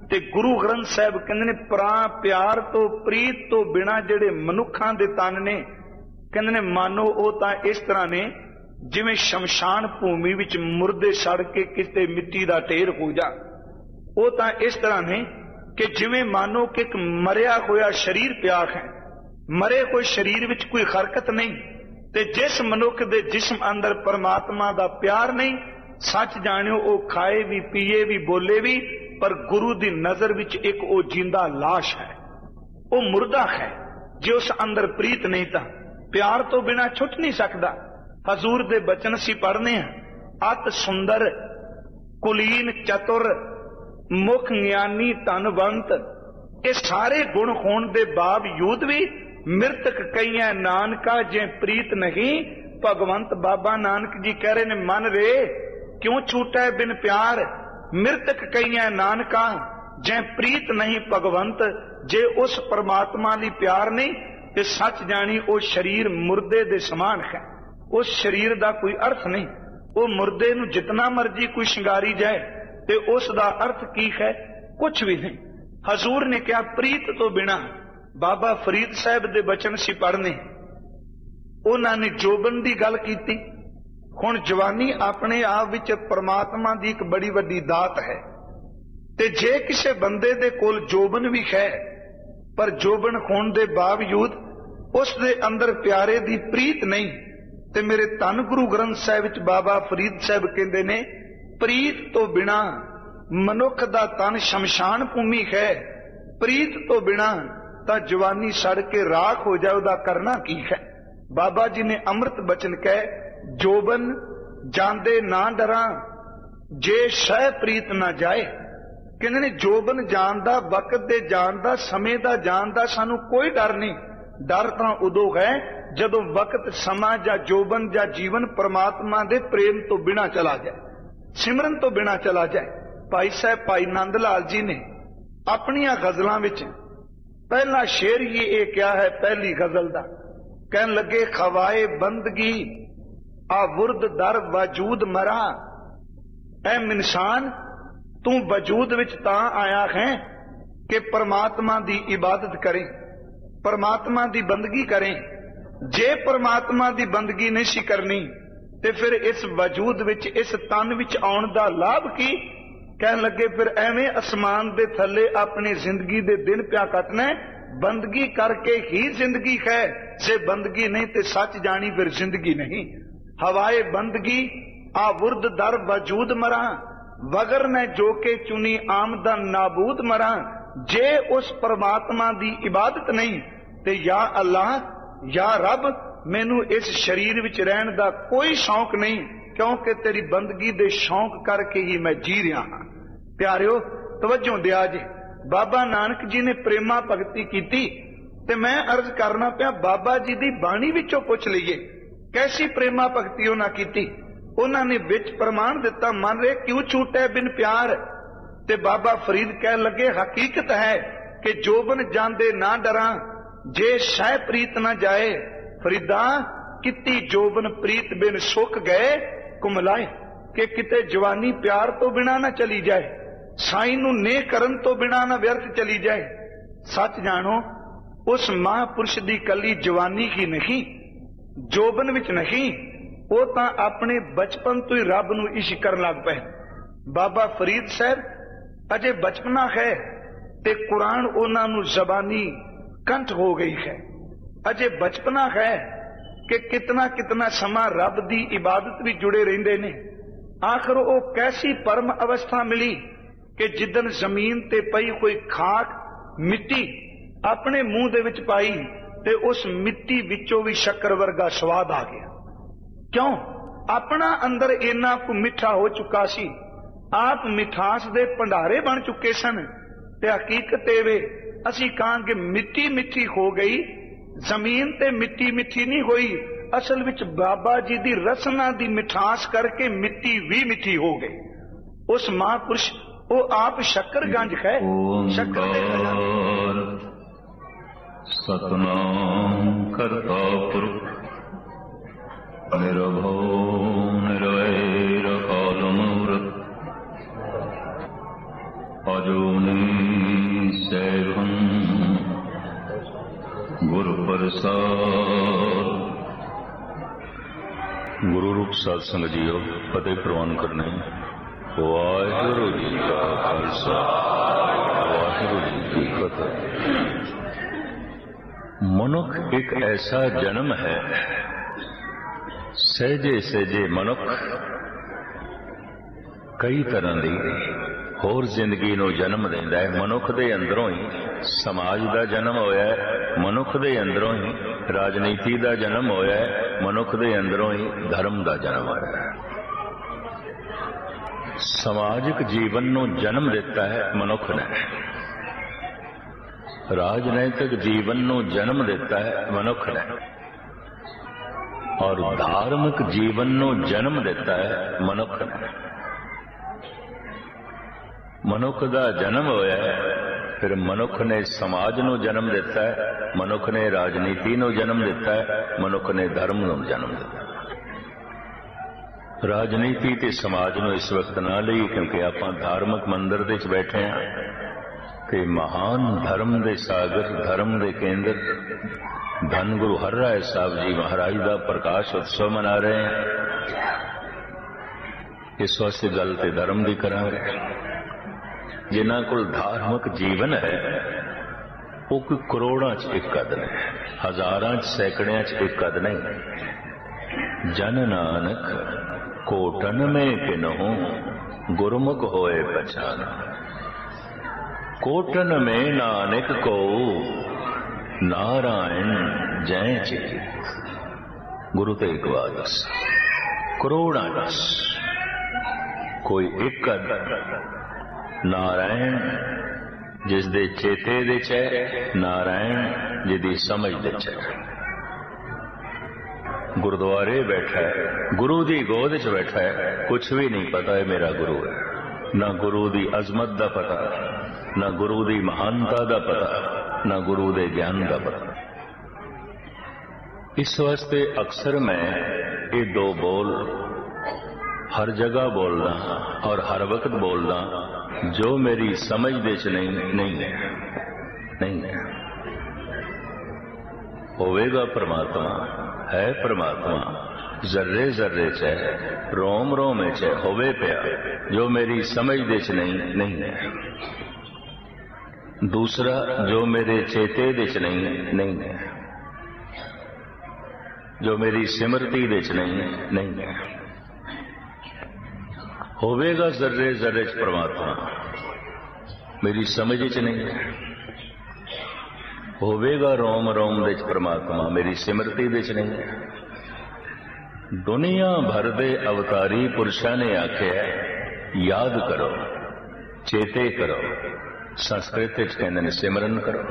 ਤੇ ਗੁਰੂ ਗ੍ਰੰਥ ਸਾਹਿਬ ਕਹਿੰਦੇ ਨੇ ਪ੍ਰਾਂ ਪਿਆਰ ਤੋਂ ਪ੍ਰੀਤ ਤੋਂ ਬਿਨਾਂ ਜਿਹੜੇ ਮਨੁੱਖਾਂ ਦੇ ਤਨ ਨੇ, ਕਹਿੰਦੇ ਨੇ ਮਾਨੋ ਉਹ ਤਾਂ ਇਸ ਤਰ੍ਹਾਂ ਨੇ ਜਿਵੇਂ ਸ਼ਮਸ਼ਾਨ ਭੂਮੀ ਵਿੱਚ ਮੁਰਦੇ ਸੜ ਕੇ ਕਿਤੇ ਮਿੱਟੀ ਦਾ ਢੇਰ ਹੋ ਜਾ। ਉਹ ਤਾਂ ਇਸ ਤਰ੍ਹਾਂ ਨੇ ਕਿ ਜਿਵੇਂ ਮਾਨੋ ਕਿ ਇੱਕ ਮਰਿਆ ਹੋਇਆ ਸਰੀਰ ਪਿਆ ਹੈ, ਮਰੇ ਹੋਏ ਸਰੀਰ ਵਿੱਚ ਕੋਈ ਹਰਕਤ ਨਹੀਂ। ਤੇ ਜਿਸ ਮਨੁੱਖ ਦੇ ਜਿਸਮ ਅੰਦਰ ਪਰਮਾਤਮਾ ਦਾ ਪਿਆਰ ਨਹੀਂ, ਸੱਚ ਜਾਣਿਓ ਉਹ ਖਾਏ ਵੀ ਪੀਏ ਵੀ ਬੋਲੇ ਵੀ, ਪਰ ਗੁਰੂ ਦੀ ਨਜ਼ਰ ਵਿੱਚ ਇੱਕ ਉਹ ਜਿੰਦਾ ਲਾਸ਼ ਹੈ, ਉਹ ਮੁਰਦਾ ਹੈ। ਜੇ ਉਸ ਅੰਦਰ ਪ੍ਰੀਤ ਨਹੀਂ ਤਾਂ ਪਿਆਰ ਤੋਂ ਬਿਨਾਂ ਛੁੱਟ ਨਹੀਂ ਸਕਦਾ। ਹਜ਼ੂਰ ਦੇ ਬਚਨ ਅਸੀਂ ਪੜ੍ਹਨੇ ਆ, ਅਤ ਸੁੰਦਰ ਕੁਲੀਨ ਚਤੁਰ ਮੁਖ ਗਿਆਨੀ ਧਨਵੰਤ। ਇਹ ਸਾਰੇ ਗੁਣ ਹੋਣ ਦੇ ਬਾਵਜੂਦ ਵੀ ਮਿਰਤਕ ਕਈਆਂ ਨਾਨਕਾ ਜੇ ਪ੍ਰੀਤ ਨਹੀਂ ਭਗਵੰਤ। ਬਾਬਾ ਨਾਨਕ ਜੀ ਕਹਿ ਰਹੇ ਨੇ ਮਨ ਰੇ ਕਿਉਂ ਛੂਟੈ ਬਿਨ ਪਿਆਰ, ਮਿਰਤਕ ਕਈਆਂ ਨਾਨਕਾ ਜੇ ਪ੍ਰੀਤ ਨਹੀਂ ਭਗਵੰਤ। ਜੇ ਉਸ ਪਰਮਾਤਮਾ ਲਈ ਪਿਆਰ ਨਹੀਂ ਤੇ ਸੱਚ ਜਾਣੀ ਉਹ ਸਰੀਰ ਮੁਰਦੇ ਦੇ ਸਮਾਨ ਹੈ, ਉਸ ਸਰੀਰ ਦਾ ਕੋਈ ਅਰਥ ਨਹੀਂ। ਉਹ ਮੁਰਦੇ ਨੂੰ ਜਿਤਨਾ ਮਰਜੀ ਕੋਈ ਸ਼ਿੰਗਾਰੀ ਜਾਏ ਤੇ ਉਸ ਦਾ ਅਰਥ ਕੀ ਹੈ? ਕੁਛ ਵੀ ਨਹੀਂ। ਹਜ਼ੂਰ ਨੇ ਕਿਹਾ ਪ੍ਰੀਤ ਤੋਂ ਬਿਨਾਂ। ਬਾਬਾ ਫਰੀਦ ਸਾਹਿਬ ਦੇ ਬਚਨ ਸੀ ਪੜ੍ਹਨੇ, ਉਹਨਾਂ ਨੇ ਜੋਬਨ ਦੀ ਗੱਲ ਕੀਤੀ। ਹੁਣ ਜਵਾਨੀ ਆਪਣੇ ਆਪ ਵਿੱਚ ਪਰਮਾਤਮਾ ਦੀ ਇੱਕ ਬੜੀ ਵੱਡੀ ਦਾਤ ਹੈ, ਤੇ ਜੇ ਕਿਸੇ ਬੰਦੇ ਦੇ ਕੋਲ ਜੋਬਨ ਵੀ ਹੈ ਪਰ ਜੋਬਨ ਹੋਣ ਦੇ ਬਾਵਜੂਦ ਉਸ ਦੇ ਅੰਦਰ ਪਿਆਰੇ ਦੀ ਪ੍ਰੀਤ ਨਹੀਂ, ਤੇ ਮੇਰੇ ਧੰਨ ਗੁਰੂ ਗ੍ਰੰਥ ਸਾਹਿਬ ਵਿੱਚ ਬਾਬਾ ਫਰੀਦ ਸਾਹਿਬ ਕਹਿੰਦੇ ਨੇ ਪ੍ਰੀਤ ਤੋਂ ਬਿਨਾਂ ਮਨੁੱਖ ਦਾ ਤਨ ਸ਼ਮਸ਼ਾਨ ਭੂਮੀ ਹੈ। ਪ੍ਰੀਤ ਤੋਂ ਬਿਨਾਂ ਤਾਂ ਜਵਾਨੀ ਸੜ ਕੇ ਰਾਖ ਹੋ ਜਾਏ, ਉਹਦਾ ਕਰਨਾ ਕੀ ਹੈ? ਬਾਬਾ ਜੀ ਨੇ ਅੰਮ੍ਰਿਤ ਬਚਨ ਕਹੇ, ਜੋਬਨ ਜਾਂਦੇ ਨਾ ਡਰਾਂ ਜੇ ਸ਼ੈ ਪ੍ਰੀਤ ਨਾ ਜਾਏ। ਕਹਿੰਦੇ ਨੇ ਜੋਬਨ ਜਾਣ ਦਾ, ਵਕਤ ਦੇ ਜਾਣ ਦਾ, ਸਮੇਂ ਦਾ ਜਾਣ ਦਾ ਸਾਨੂੰ ਕੋਈ ਡਰ ਨਹੀਂ। ਡਰ ਤਾਂ ਉਦੋਂ ਹੈ ਜਦੋਂ ਵਕਤ, ਸਮਾਂ ਜਾਂ ਜੋਬਨ ਜਾਂ ਜੀਵਨ ਪਰਮਾਤਮਾ ਦੇ ਪ੍ਰੇਮ ਤੋਂ ਬਿਨਾਂ ਚਲਾ ਜਾਏ, ਸਿਮਰਨ ਤੋਂ ਬਿਨਾਂ ਚਲਾ ਜਾਏ। ਭਾਈ ਸਾਹਿਬ ਭਾਈ ਨੰਦ ਲਾਲ ਜੀ ਨੇ ਆਪਣੀਆਂ ਗਜ਼ਲਾਂ ਵਿੱਚ ਪਹਿਲਾ ਸ਼ੇਰ ਹੀ ਇਹ ਕਿਹਾ ਹੈ, ਪਹਿਲੀ ਗਜ਼ਲ ਦਾ ਕਹਿਣ ਲੱਗੇ ਖਵਾਏ ਬੰਦਗੀ ਆ ਵੁਰਦ ਦਰ ਵਜੂਦ ਮਰਾ। ਐ ਇਨਸਾਨ ਤੂੰ ਵਜੂਦ ਵਿੱਚ ਤਾਂ ਆਇਆ ਹੈ ਕਿ ਪਰਮਾਤਮਾ ਦੀ ਇਬਾਦਤ ਕਰੇ, ਪਰਮਾਤਮਾ ਦੀ ਬੰਦਗੀ ਕਰੇ। ਜੇ ਪਰਮਾਤਮਾ ਦੀ ਬੰਦਗੀ ਨਹੀਂ ਸੀ ਕਰਨੀ ਤੇ ਫਿਰ ਇਸ ਵਜੂਦ ਵਿੱਚ, ਇਸ ਤਨ ਵਿੱਚ ਆਉਣ ਦਾ ਲਾਭ ਕੀ? ਕਹਿਣ ਲੱਗੇ ਫਿਰ ਐਵੇਂ ਅਸਮਾਨ ਦੇ ਥੱਲੇ ਆਪਣੀ ਜ਼ਿੰਦਗੀ ਦੇ ਦਿਨ ਪਿਆ ਕੱਟਣਾ, ਬੰਦਗੀ ਕਰਕੇ ਹੀ ਜ਼ਿੰਦਗੀ ਹੈ। ਜੇ ਬੰਦਗੀ ਨਹੀਂ ਤੇ ਸੱਚ ਜਾਣੀ ਫਿਰ ਜ਼ਿੰਦਗੀ ਨਹੀਂ। ਹਵਾਏ ਬੰਦਗੀ ਆ ਵੁਰਦ ਦਰ ਵਜੂਦ ਮਰਾਂ, ਵਗਰ ਮੈਂ ਜੋ ਕੇ ਚੁਨੀ ਆਮਦਨ ਨਾਬੂਦ ਮਰਾਂ। ਜੇ ਉਸ ਪਰਮਾਤਮਾ ਦੀ ਇਬਾਦਤ ਨਹੀਂ ਤੇ ਯਾ ਅੱਲਾਹ ਯਾ ਰੱਬ ਮੈਨੂੰ ਇਸ ਸਰੀਰ ਵਿੱਚ ਰਹਿਣ ਦਾ ਕੋਈ ਸ਼ੌਂਕ ਨਹੀਂ, ਕਿਉਂਕਿ ਤੇਰੀ ਬੰਦਗੀ ਦੇ ਸ਼ੌਂਕ ਕਰਕੇ ਹੀ ਮੈਂ ਜੀ ਰਿਹਾ ਹਾਂ। ਪਿਆਰਿਓ ਤਵੱਜੋ ਦਿਆ ਜੇ, ਬਾਬਾ ਨਾਨਕ ਜੀ ਨੇ ਪ੍ਰੇਮਾ ਭਗਤੀ ਕੀਤੀ ਤੇ ਮੈਂ ਅਰਜ਼ ਕਰਨਾ ਪਿਆ ਬਾਬਾ ਜੀ ਦੀ ਬਾਣੀ ਵਿੱਚੋਂ ਪੁੱਛ ਲਈਏ ਕੈਸੀ ਪ੍ਰੇਮਾ ਭਗਤੀ ਉਹਨਾਂ ਕੀਤੀ। ਉਹਨਾਂ ਨੇ ਵਿੱਚ ਪ੍ਰਮਾਣ ਦਿੱਤਾ, ਮਨ ਰੇ ਕਿਉਂ ਛੂਟੇ ਬਿਨ ਪਿਆਰ। ਤੇ ਬਾਬਾ ਫਰੀਦ ਕਹਿਣ ਲੱਗੇ ਹਕੀਕਤ ਹੈ ਕਿ ਜੋਬਨ ਜਾਂਦੇ ਨਾ ਡਰਾਂ ਜੇ ਸ਼ੈ ਪ੍ਰੀਤ ਨਾ ਜਾਏ। ਫਰੀਦਾ ਕਿਤੀ ਜੋਬਨ ਪ੍ਰੀਤ ਬਿਨ ਸੁੱਕ ਗਏ ਕੁਮਲਾਏ। ਕਿ ਕਿਤੇ ਜਵਾਨੀ ਪਿਆਰ ਤੋਂ ਬਿਨਾ ਨਾ ਚਲੀ ਜਾਏ, ਸਾਈਂ ਨੂੰ ਨੇ ਕਰਨ ਤੋਂ ਬਿਨਾ ਨਾ ਵਿਅਰਥ ਚਲੀ ਜਾਏ। ਸੱਚ ਜਾਣੋ ਉਸ ਮਹਾਂਪੁਰਸ਼ ਦੀ ਕੱਲੀ ਜਵਾਨੀ ਹੀ ਨਹੀਂ, ਜੋਬਨ ਵਿੱਚ ਨਹੀਂ, ਉਹ ਤਾਂ ਆਪਣੇ ਬਚਪਨ ਤੋਂ ਹੀ ਰੱਬ ਨੂੰ ਇਸ਼ਕ ਕਰਨ ਲੱਗ ਪਏ। ਬਾਬਾ ਫਰੀਦ ਸਾਹਿਬ ਅਜੇ ਬਚਪਨਾ ਹੈ ਤੇ ਕੁਰਾਨ ਉਹਨਾਂ ਨੂੰ ਜ਼ਬਾਨੀ ਕੰਠ ਹੋ ਗਈ ਹੈ। ਅਜੇ ਬਚਪਨਾ ਹੈ ਕਿ ਕਿਤਨਾ ਕਿਤਨਾ ਸਮਾਂ ਰੱਬ ਦੀ ਇਬਾਦਤ ਵੀ ਜੁੜੇ ਰਹਿੰਦੇ ਨੇ। ਆਖਰ ਉਹ ਕੈਸੀ ਪਰਮ ਅਵਸਥਾ ਮਿਲੀ ਕਿ ਜਿੱਦਨ ਜ਼ਮੀਨ ਤੇ ਪਈ ਕੋਈ ਖਾਕ ਮਿੱਟੀ ਆਪਣੇ ਮੂੰਹ ਦੇ ਵਿੱਚ ਪਾਈ ਤੇ ਉਸ ਮਿੱਟੀ ਵਿੱਚੋਂ ਵੀ ਸ਼ੱਕਰ ਵਰਗਾ ਸਵਾਦ ਆ ਗਿਆ। ਕਿਉਂ? ਆਪਣਾ ਅੰਦਰ ਇੰਨਾ ਕੁ ਮਿੱਠਾ ਹੋ ਚੁੱਕਾ ਸੀ, ਆਪ ਮਿਠਾਸ ਦੇ ਭੰਡਾਰੇ ਬਣ ਚੁੱਕੇ ਸਨ। ਤੇ ਹਕੀਕਤ ਇਹ ਵੇ ਅਸੀਂ ਕਹਾਂਗੇ ਮਿੱਟੀ ਮਿੱਠੀ ਹੋ ਗਈ, ਜ਼ਮੀਨ ਤੇ ਮਿੱਟੀ ਮਿੱਠੀ ਨਹੀਂ ਹੋਈ। ਅਸਲ ਵਿੱਚ ਬਾਬਾ ਜੀ ਦੀ ਰਸਨਾ ਦੀ ਮਿਠਾਸ ਕਰਕੇ ਮਿੱਟੀ ਵੀ ਮਿੱਠੀ ਹੋ ਗਈ। ਉਸ ਮਹਾਂਪੁਰਸ਼ ਉਹ ਆਪ ਸ਼ੱਕਰ ਗੰਜ ਹੈ, ਸ਼ੱਕਰ ਦੇ ਖਜ਼ਾਨੇ। ਸਤਨਾਮ ਕਰਤਾ ਪੁਰਖ ਨਿਰਭਉ ਨਿਰਵੈਰ ਅਕਾਲ ਮੂਰਤ ਅਜੂਨੀ गुरु रूप साध संगत जीओ फतेह प्रवान करने। वाहिगुरु जी का खालसा वाहिगुरु जी की फतेह। मनुख एक ऐसा जन्म है, सहजे सहजे मनुख कई तरह की होर जिंदगी नूं जन्म देंदा है। मनुख दे अंदरों ही समाज का जन्म होया है, मनुख दे अंदरों ही राजनीति का जन्म होया है, मनुख दे अंदरों ही धर्म का जन्म होया है। समाजिक जीवन नूं जन्म दिता है मनुख ने, राजनैतिक जीवन नूं जन्म दिता है मनुख ने, और धार्मिक जीवन नूं जन्म दिता है मनुख ने। मनुख का जन्म होया है, फिर मनुख ने समाज नूं जन्म दिता है, मनुख ने राजनीति नूं जन्म दिता है, मनुख ने धर्म नूं जन्म दिता है। राजनीति ते समाज नूं इस वक्त ना लई, क्योंकि आपां धार्मिक मंदिर दे विच बैठे हैं कि महान धर्म दे सागर, धर्म दे केंद्र धन गुरु हर राय साहब जी महाराज का प्रकाश उत्सव मना रहे हैं। इस वास्ते गल ते धर्म की करांगे। जिन्हां कोल धार्मिक जीवन है वो कोई करोड़ां च एक कद नहीं, हजारां च सैकड़ियां च एक कद नहीं। जन नानक कोटन में किन्हू गुरमुख होए पहचान। कोटन में नानक को नारायण जय चित। गुरु तेग बहादुर करोड़ां च कोई एक कद नारायण जिस दे चेते दे च है, नारायण जिदी समझ दे च है। गुरुद्वारे बैठा है, गुरु दी गोद च बैठा है, कुछ भी नहीं पता है मेरा गुरु है। ना गुरु दी अजमत दा पता, ना गुरु दी महानता दा पता, ना गुरु दे ज्ञान दा पता। इस वास्ते अक्सर मैं ये दो बोल हर जगह बोलदा और हर वक्त बोलदा, जो मेरी समझ दे च नहीं नहीं है, नहीं है। होवेगा परमात्मा, है परमात्मा, जर्रे जर्रे च है, रोम रोम च है, होवे पिया, जो मेरी समझ दे च नहीं नहीं है। दूसरा जो मेरे चेते दे च नहीं नहीं है, जो मेरी सिमरती दे च नहीं नहीं है। होवेगा जर्रे जर्रे च परमात्मा, मेरी समझ च नहीं है। होवेगा रोम रोम दे च परमात्मा, मेरी सिमरती दे च नहीं है। दुनिया भर दे अवतारी पुरुषां ने आख्या याद करो, चेते करो। संस्कृत च कहंदे ने सिमरन करो,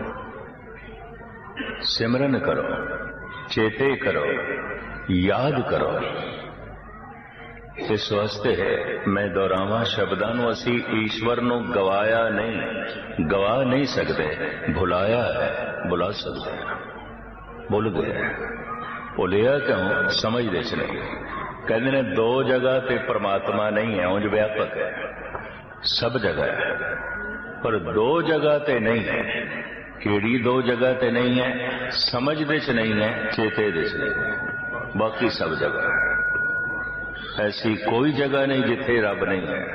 सिमरन करो, चेते करो, याद करो। इस वास्ते मैं दोहरावा शब्दां नूं असीं ईश्वर नूं गवाया नहीं, गवा नहीं सकते, भुलाया है, भुला सकते हैं। भुल गए, भुलिया क्यों? समझ दे च नहीं। कहते ने दो जगह ते परमात्मा नहीं है, उंज व्यापक है, सब जगह है, पर दो जगह ते नहीं है। केड़ी दो जगह ते नहीं है? समझ दे च नहीं है, चेते दे च नहीं है, बाकी सब जगह है। ऐसी कोई जगह नहीं जिथे रब नहीं है।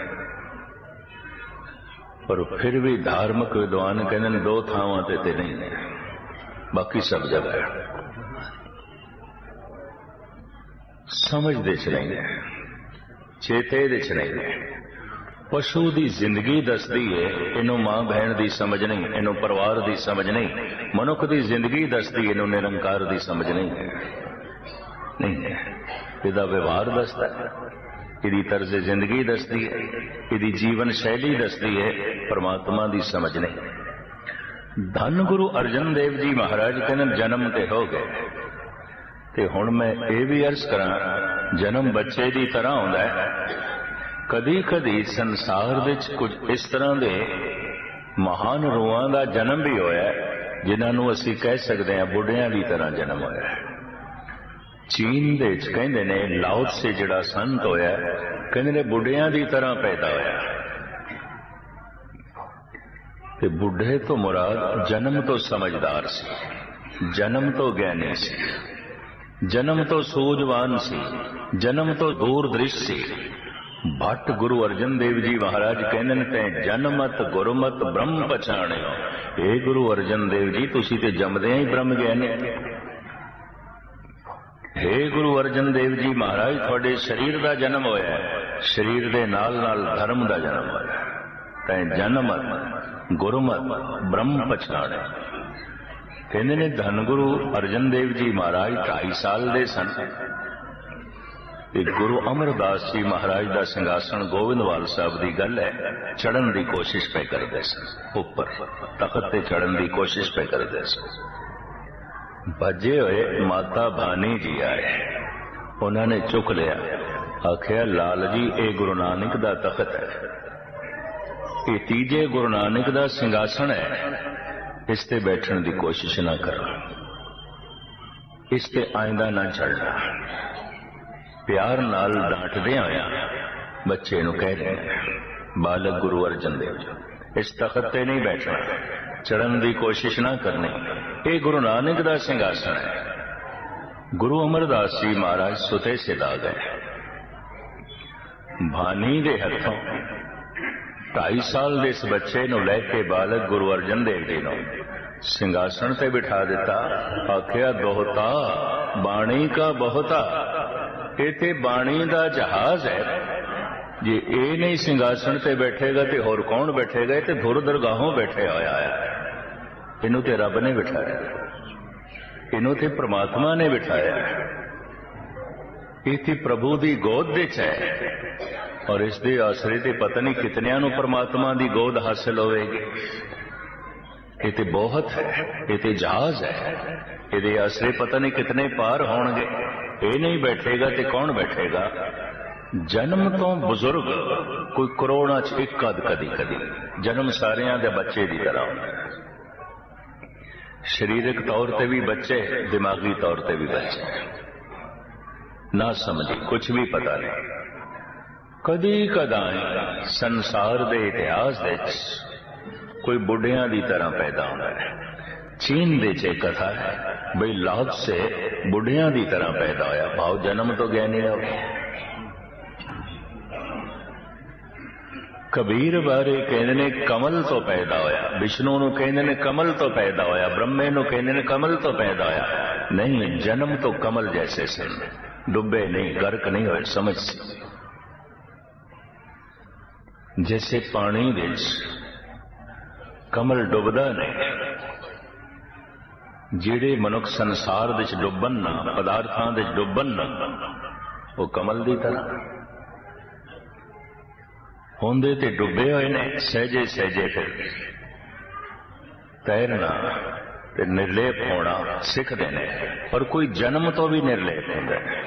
पर फिर भी धार्मिक विद्वान कहते दो थावां ते ते नहीं है, बाकी सब जगह है। समझ दे च नहीं है, चेते दे च नहीं है। पशु की जिंदगी दसदी है, इनू मां बहन की समझ नहीं, इनू परिवार की समझ नहीं। मनुख की जिंदगी दसदी है, इनू निरंकार की समझ नहीं है, नहीं है। इहदा व्यवहार दसदा है, इहदी तर्ज जिंदगी दसदी है, इहदी जीवन शैली दसदी है, परमात्मा की समझ नहीं। धन गुरु अर्जन देव जी महाराज कहने जन्म ते हो गए, ते हुण मैं ये भी अर्ज करा, जन्म बच्चे की तरह आउंदा है। कदी कदी संसार विच कुछ इस तरह के महान रूहां का जन्म भी होया, जिन्हां नूं असीं कह सकते हैं बुढ़ियां की तरह जन्म होया। चीन दे च कहंदे ने लाओ से जिहड़ा संत होया, कहंदे ने बुढ़ियां की तरह पैदा होया। ते बुढ़े तो मुराद जन्म तो समझदार सी, जन्म तो ज्ञानी सी। जन्म तो सूझवान सी, जन्म तो दूरदृश सी। भट्ट गुरु अर्जन देव जी महाराज कहते ने तैं जनमत गुरमत ब्रह्म पछाणियो। हे गुरु अर्जन देव जी तुसी ते जमदियां ही ब्रह्म ज्ञानी। हे गुरु अर्जन देव जी महाराज थोड़े शरीर का जन्म होया है, शरीर दे नाल नाल धर्म का जन्म होया। तैं जनमत गुरमत ब्रह्म पछाणे। कहते ने धन गुरु अर्जन देव जी महाराज ढाई साल दे सन। गुरु अमरदास जी महाराज का सिंघासन गोविंदवाल साहब की गल है, चढ़न की कोशिश पे करते सन, उपर तखत ते चढ़न की कोशिश पे करते सन। भजे हुए माता भानी जी आए, उन्होंने चुक लिया, आखिया लाल जी ये गुरु नानक का तखत है, ये तीजे गुरु नानक का सिंघासन है, इस ते बैठने की कोशिश ना करो, इस ते आइंदा ना चढ़ना। प्यार नाल डांटदे आया बच्चे नूं कह रहे हैं, बालक गुरु अर्जन देव जी इस तखत ते नहीं बैठना, चढ़न की कोशिश ना करनी, ये गुरु नानक का सिंघासन है। गुरु अमरदास जी महाराज सुते सिध आ गए। भानी दे हथों ढाई साल के इस बच्चे नूं लैके बालक गुरु अर्जन देव जी नूं सिंघासन ते बिठा दिता। आखिया दोहता बाणी का बहुता, ये बाणी का जहाज है, जे ये नहीं सिंघासन ते बैठेगा तो होर कौन बैठेगा? ये धुर दरगाहों बैठे होया है, इनू ते रब ने बिठाया, इनू ते परमात्मा ने बिठाया, ये प्रभु की गोद विच है, और इस दे आसरे ते पता नहीं कितनियां नूं परमात्मा की गोद हासिल होवेगी। ये ते बहुत है, ये ते जहाज है, ये आसरे पता नहीं कितने पार होणगे। ये नहीं बैठेगा तो कौन बैठेगा? जन्म तो बुजुर्ग कोई करोड़ां च एक कद कदी कदी, जन्म सारियां दे बच्चे की तरह होंदा है। शरीरक तौर पर भी बच्चे, दिमागी तौर पर भी बच्चे, ना समझी कुछ भी पता नहीं। कदी कदाई संसार दे इतिहास दे कोई बुढ़ियां की तरह पैदा होता है। चीन दे च कथा है बई लाद से बुढ़ियां की तरह पैदा होया, भाव जन्म तो ज्ञानी हो। कबीर बारे कहते ने कमल तो पैदा होया, विष्णु नूं कहते ने कमल तो पैदा होया, ब्रह्मे नूं कहते ने कमल तो पैदा होया। नहीं, जन्म तो कमल जैसे सन, डुबे नहीं, गर्क नहीं होए। समझ जैसे पानी विच कमल डुबदा नहीं, जिहड़े मनुख संसार विच डुबन ना, पदार्थां विच डुबन ना, वो कमल की तरह होंदे ते डुबे हुए ने, सहजे सहजे फिर तैरना ते निर्लेप होना सिखते हैं। पर कोई जन्म तो भी निर्लेप होंदा है।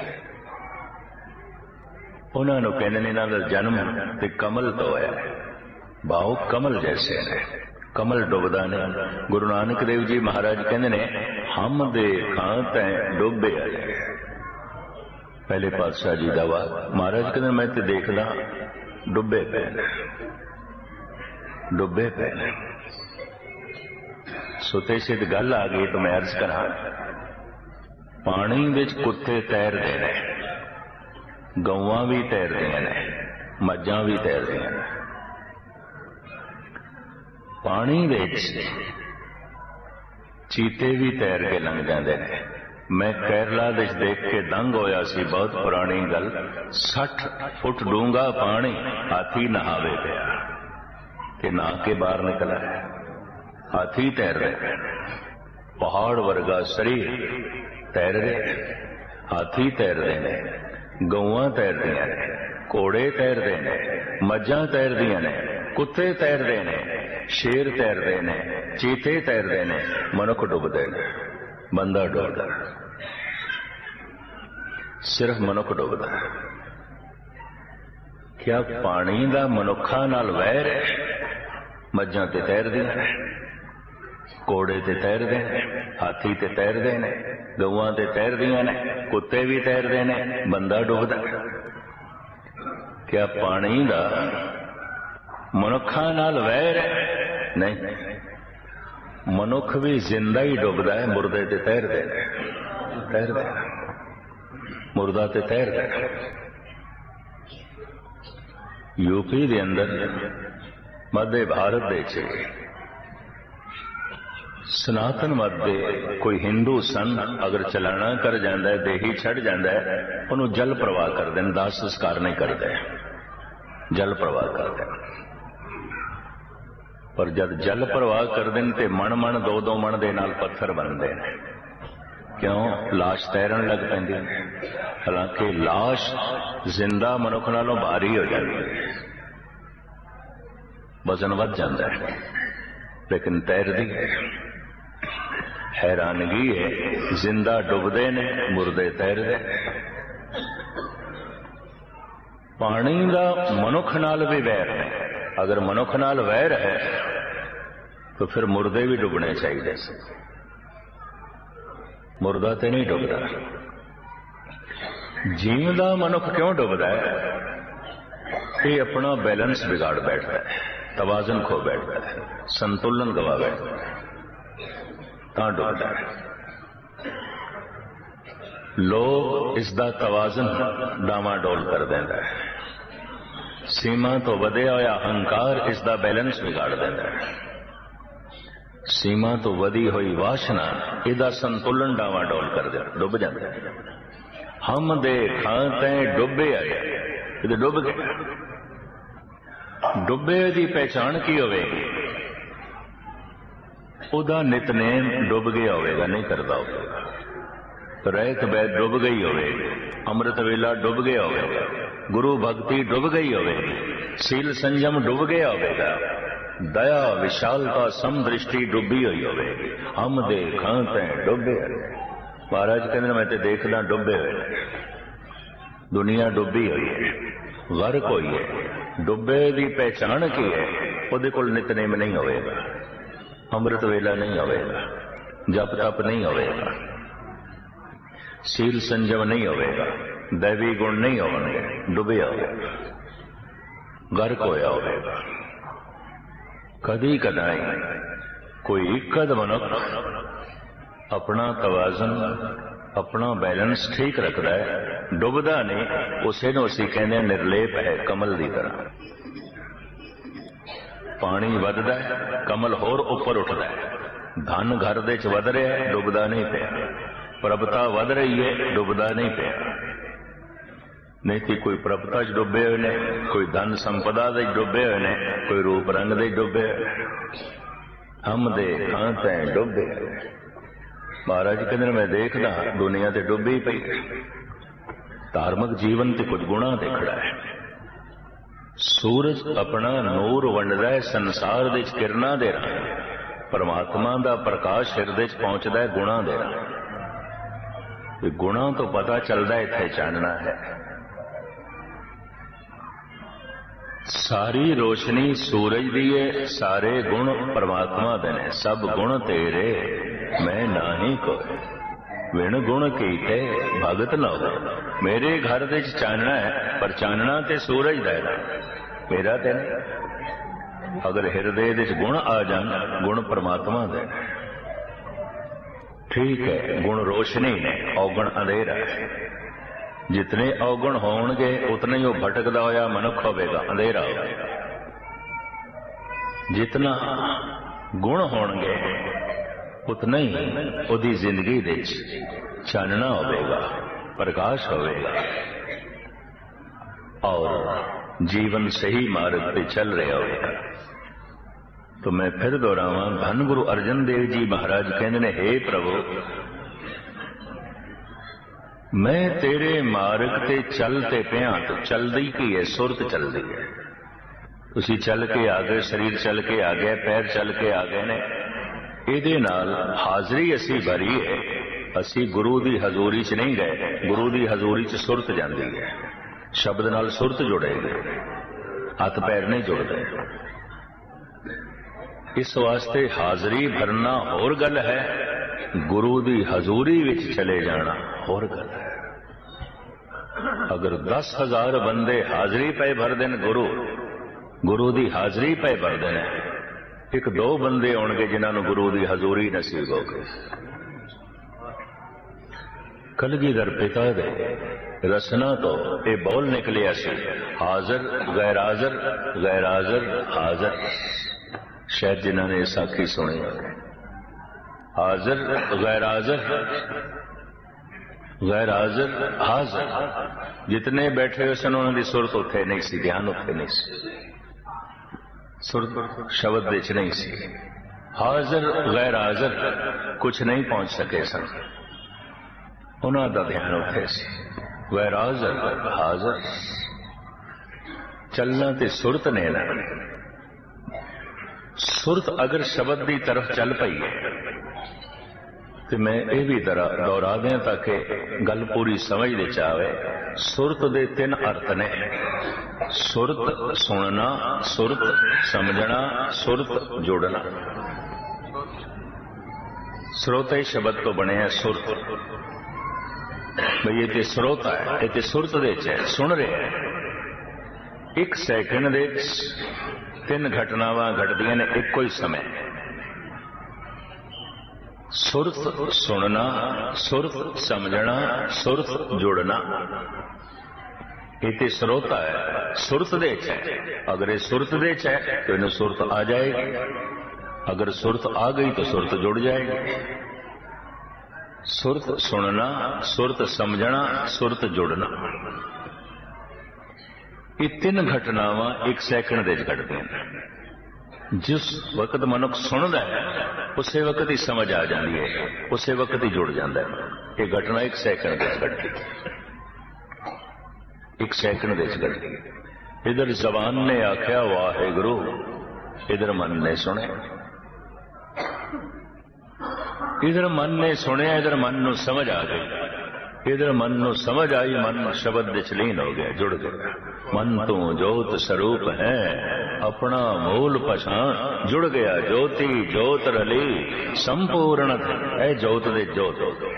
उन्होंने कहते हैं इन्हां दा जन्म ते कमल तो है, भाव कमल जैसे ने, कमल डुबदा नहीं। गुरु नानक देव जी महाराज कहते ने हम देखा तैं डुबे आए। पहले पातशाह जी का वाक, महाराज कहते मैं तो देखदा डुबे पे डुबे पे सुते सिद्ध गल आ गई तो मैं अर्ज करा, पानी विच कुत्ते तैरते ने, गौवां भी तैरदियां ने, मज्जां भी तैरदियां ने। पानी विच चीते भी तैर के लंघ जाते हैं। मैं केरला विच देख के दंग होया सी, बहुत पुरानी गल। सठ फुट डूंगा पानी, हाथी नहावे पिया कि नहा के बाहर निकला है। हाथी तैर रहे, पहाड़ वर्गा शरीर तैर रहे, हाथी तैर रहे ने, गौवां तैरदियां ने, घोड़े तैरते ने, मज्जां तैरदियां ने, कुत्ते तैरते ने, शेर तैरते ने, चीते तैरते ने, मनुख डुबदे ने, बंदा डुबदा, सिर्फ मनुख डुबदा। क्या पानी का मनुखा नाल वैर है? मज्जां ते तैरदियां ने, घोड़े ते तैरदे ने, हाथी ते तैरदे ने, गौवां ते तैरदियां ने, कुत्ते भी तैरदे ने, बंदा डुबदा। क्या पानी का मनुखा नाल वैर है? नहीं, मनुख भी जिंदा ही डुबदा है, मुर्दे ते तैरदे ने, तैरदे। मुर्दा ते तैरदा है। यूपी दे अंदर मध्य भारत दे च सनातन मत दे कोई हिंदू सन अगर चलाना कर जाता है, देही छड़ जाता है, उन्होंने जल प्रवाह कर दें, दाह संस्कार नहीं करते, जल प्रवाह करते। पर जब जल प्रवाह कर दें तो मन मन दो दो मन दे नाल पत्थर बनते हैं। क्यों? लाश तैरन लग पैंदी। हालांकि लाश जिंदा मनुख नालों भारी हो जाती है, वजन वध जाता है, लेकिन तैरदी है। हैरानगी है, जिंदा डुबदे ने, मुर्दे तैरदे। पानी का मनुख नाल भी वैर है। अगर मनुख नाल वैर है तो फिर मुर्दे भी डुबने चाहिए। मुर्दा तो नहीं डुबदा। जीवदा मनुख क्यों डुबदा है? ये अपना बैलेंस बिगाड़ बैठता है, तवाजन खो बैठता है, संतुलन गवा बैठता है, तां डुबदा है। लोग इसका तवाजन डावाडोल कर देता है। सीमा तो वधिया होया अहंकार इसका बैलेंस बिगाड़ देता है। सीमा तो वधी हुई वासना इसका संतुलन डावाडोल कर दे, डुब जाता है। हम दे खाते डुबे आए, ये डुब गए। डुबे की पहचान की होगी? उदा नितनेम डुब गया होगा, नहीं करता होगा। रहत बैद डुब गई होगी, अमृत वेला डुब गया होगा, गुरु भक्ति डुब गई होगी, सील संयम डुब गया होगा, दया विशालता समदृष्टि डुबी हुई होगी। हम दे खाते डुबे। महाराज कहते मैं तो देखदा डुबे हुए, दुनिया डुबी हुई है, गर्क हुई है। डुबे की पहचान की है? उहदे कोल नितनेम नहीं होगा, अमृत वेला नहीं होगा, जप तप नहीं होगा, सील संयम नहीं होगा, दैवी गुण नहीं होंगे, डुबे होगा, गर्क होया होगा। कदी कदाई कोई कद मनुख अपना तवाजन अपना बैलेंस ठीक रखता है, डुबदा नहीं, उसे नूं असीं कहने निर्लेप है, कमल की तरह। पानी वधदा है, कमल होर उपर उठदा है। धन घर दे च वध रहा है, डुबदा नहीं पिया। प्रभुता वध रही है, डुबदा नहीं पिया। नहीं तो कोई प्रभुता च डुबे हुए ने, कोई धन संपदा दे डुबे हुए ने, कोई रूप रंग दे डुबे हुए। हम दे खाते डुबे। महाराज कहते मैं देखदा दुनिया ते डुबी पई। धार्मिक जीवन ते कुछ गुणा ते खड़ा है। सूरज अपना नूर वंडदा है संसार दे किरणां दे राह, परमात्मा दा प्रकाश हिरदे च पहुंचदा है गुणा दे राह। गुणा तो पता चलदा है इत्थे चानना है। सारी रोशनी सूरज दी है, सारे गुण परमात्मा दे ने। सब गुण तेरे मैं नाही कोई, विण गुण कीते भगत न हो। मेरे घर दे चानना है, पर चानना ते सूरज दा है, मेरा ते नहीं। अगर हिरदे दे गुण आ जान, गुण परमात्मा दे। ठीक है, गुण रोशनी ने, अवगुण अंधेरा है। जितने अवगुण होंगे उतना ही वो भटकदा होया मनुख होगा, अंधेरा होगा। जितना गुण होंगे उतना ही उदी जिंदगी दे चानना होगा, प्रकाश होगा और जीवन सही मार्ग पे चल रहा होगा। तो मैं फिर दोहरावां, धन गुरु अर्जन देव जी महाराज कहते ने, हे प्रभु मैं तेरे मार्ग ते चलते पिया। तो चलदी की है, सुरत चलदी है। तुसी चल के आ गए, शरीर चल के आ गया, पैर चल के आ गए ने। इहदे नाल हाजरी असी भरी है, असी गुरु दी हजूरी च नहीं गए। गुरु दी हजूरी च सुरत जाती है, शब्द नाल सुरत जुड़ेगी, हथ पैर नहीं जुड़ते। इस वास्ते हाजरी भरना होर गल है, गुरु दी हजूरी विच चले जाना होर गल है। अगर दस हजार बंदे हाजरी पे भर देन, गुरु गुरु दी हाजरी पे भर देन, एक दो बंदे होंगे जिन्होंने गुरु दी हजूरी नसीब होगी। कलगीधर पिता दे रसना तो ये बोल निकलिया सी, हाजर गैर हाजर, गैर हाजर हाजर। शायद जिन्होंने साखी सुनी, हाजर गैर हाजर, गैर हाजर हाजर। जितने बैठे हुए सन उन्होंने सुरत उत्थे नहीं सी, ध्यान उत्थे नहीं सी, सुरत शब्द विच नहीं सी। हाजर गैर हाजर कुछ नहीं पहुंच सके सन, उन्हों का ध्यान उत्थे सी। गैर हाजर हाजर चलना ते सुरत ने ना। सुरत अगर शब्द की तरफ चल पई है तो मैं ये भी दोहरा दें ताकि गल पूरी समझ दे चावे। सुरत दे तीन अर्थ ने, सुरत सुनना, सुरत समझना, सुरत जोड़ना। स्रोते शब्द तो बने हैं सुरत, भाई ये तो स्रोता है, ये तो सुरत दे च है, सुन रहे हैं। एक सैकंड दे तीन घटनावां घटदियां ने एको ही समय। सुरत सुनना, सुरत समझना, सुरत जोड़ना। ये तो स्रोता है, सुरत दे च है। अगर ये सुरत दे च है तो इन्हें सुरत आ जाएगी, अगर सुरत आ गई तो सुरत जुड़ जाएगी। सुरत सुनना, सुरत समझना, सुरत जुड़ना, ये तीन घटनावां एक सैकंड दे घटदियां ने। जिस वक्त मनुख सुनता है उस वक्त ही समझ आ जाती है, उस वक्त ही जुड़ जाता है। ये घटना एक सैकंड दे घटती, एक सैकंड दे घटती। इधर जबान ने आख्या वाहेगुरु, इधर मन ने सुने, इधर मन ने सुनिया, इधर मन नू समझ आ गई, इधर मन नू समझ आई, मन शब्द विच लीन हो गया, जुड़ गया। मन तू जोत स्वरूप है, अपना मूल पछाण, जुड़ गया ज्योति जोत रली संपूर्ण है। जोत दे जोत हो गई,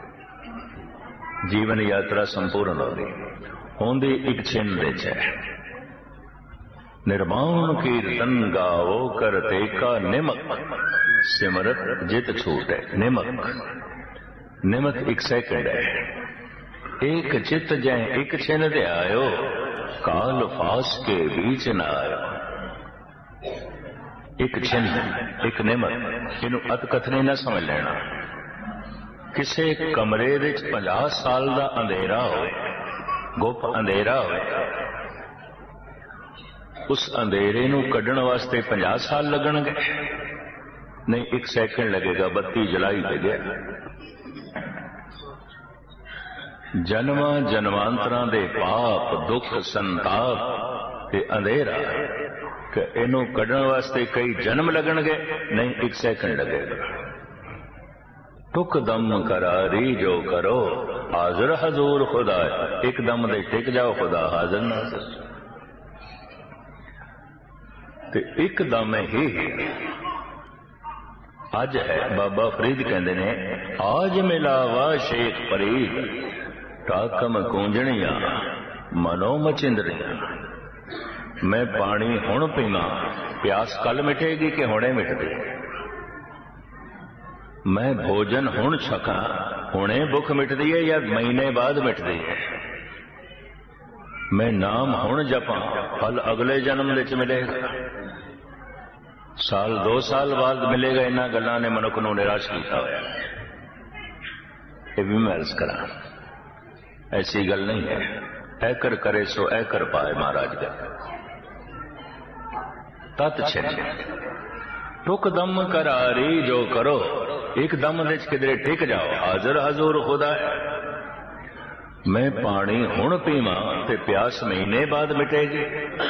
जीवन यात्रा संपूर्ण हो गई। होंदी एक छिन्न दे च है। निर्माण कीर्तन गावो करते का निमक, सिमरत जित छूट है। निमक, निमक एक सेकंड है। एक चित जय एक छिन दे आयो, काल फास के बीच न आयो। एक छिन एक निमक, इनू अत कथनी न समझ लेना। किसे कमरे विच पचास साल का अंधेरा होए, गुप अंधेरा होए, उस अंधेरे नू कढ़ण वास्ते पचास साल लगणगे? नहीं, एक सैकंड लगेगा। बत्ती जलाई दे गया। जन्मा जन्मांतरा दे पाप दुख संताप ते अंधेरा कि इनू कढ़ण वास्ते कई जन्म लगणगे? नहीं, एक सैकंड लगेगा। टुक दम करारी जो करो, हाजिर हजूर खुदा। एक दम दे टिक जाओ, खुदा हाजिर नाज़िर। ते एक दम ही अज है। बाबा फरीद कहते ने, आज मिलावा शेख फरीद, टाकम कूंजणिया मनो मचिंदरिया। मैं पानी हुण पीवा, प्यास कल मिटेगी कि हुणे मिटदी? मैं भोजन हुण छका, हुणे भुख मिटदी है या महीने बाद मिटदी है? मैं नाम हुण जपा, फल अगले जन्म विच मिलेगा, साल दो साल बाद मिलेगा। इन्हां गल्लां ने मनुख नूं निराश कीता होया। ये भी मैं अर्ज करा, ऐसी गल नहीं है। ऐ कर करे सो ऐ कर पाए, महाराज का तत् छिन। टुक दम करारी जो करो, एक दम विच किधरे टिक जाओ, हाजिर हजूर खुदा है। मैं पानी हुण पीवा ते प्यास महीने बाद मिटेगी।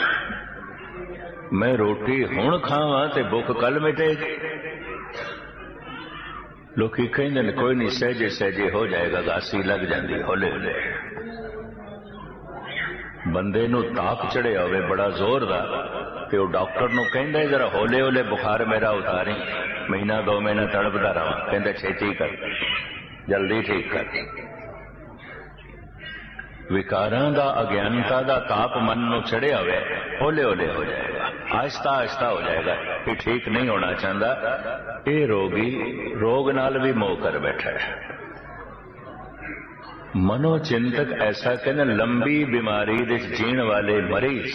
मैं रोटी हुण खावा ते भुख कल मिटेगी। लोकी कहंदे ने कोई नहीं, सहजे सहजे हो जाएगा, गासी लग जाती हौले हौले। बंदे नूं ताप चढ़िया होवे बड़ा जोर दा, ते वो डॉक्टर नूं कहंदा जरा हौले हौले बुखार मेरा उतारी, महीना दो महीना तड़पदा रहा। कहंदा छेती कर, जल्दी ठीक कर। विकारां दा अज्ञानता दा ताप मन नूं चढ़िया होवे, हौले हौले हो जाएगा, आहिस्ता आहिस्ता हो जाएगा। ये ठीक नहीं होना चाहता। ये रोगी रोग नाल भी मोह कर बैठा है। मनोचिंतक ऐसा कहते लंबी बीमारी दे जीण वाले मरीज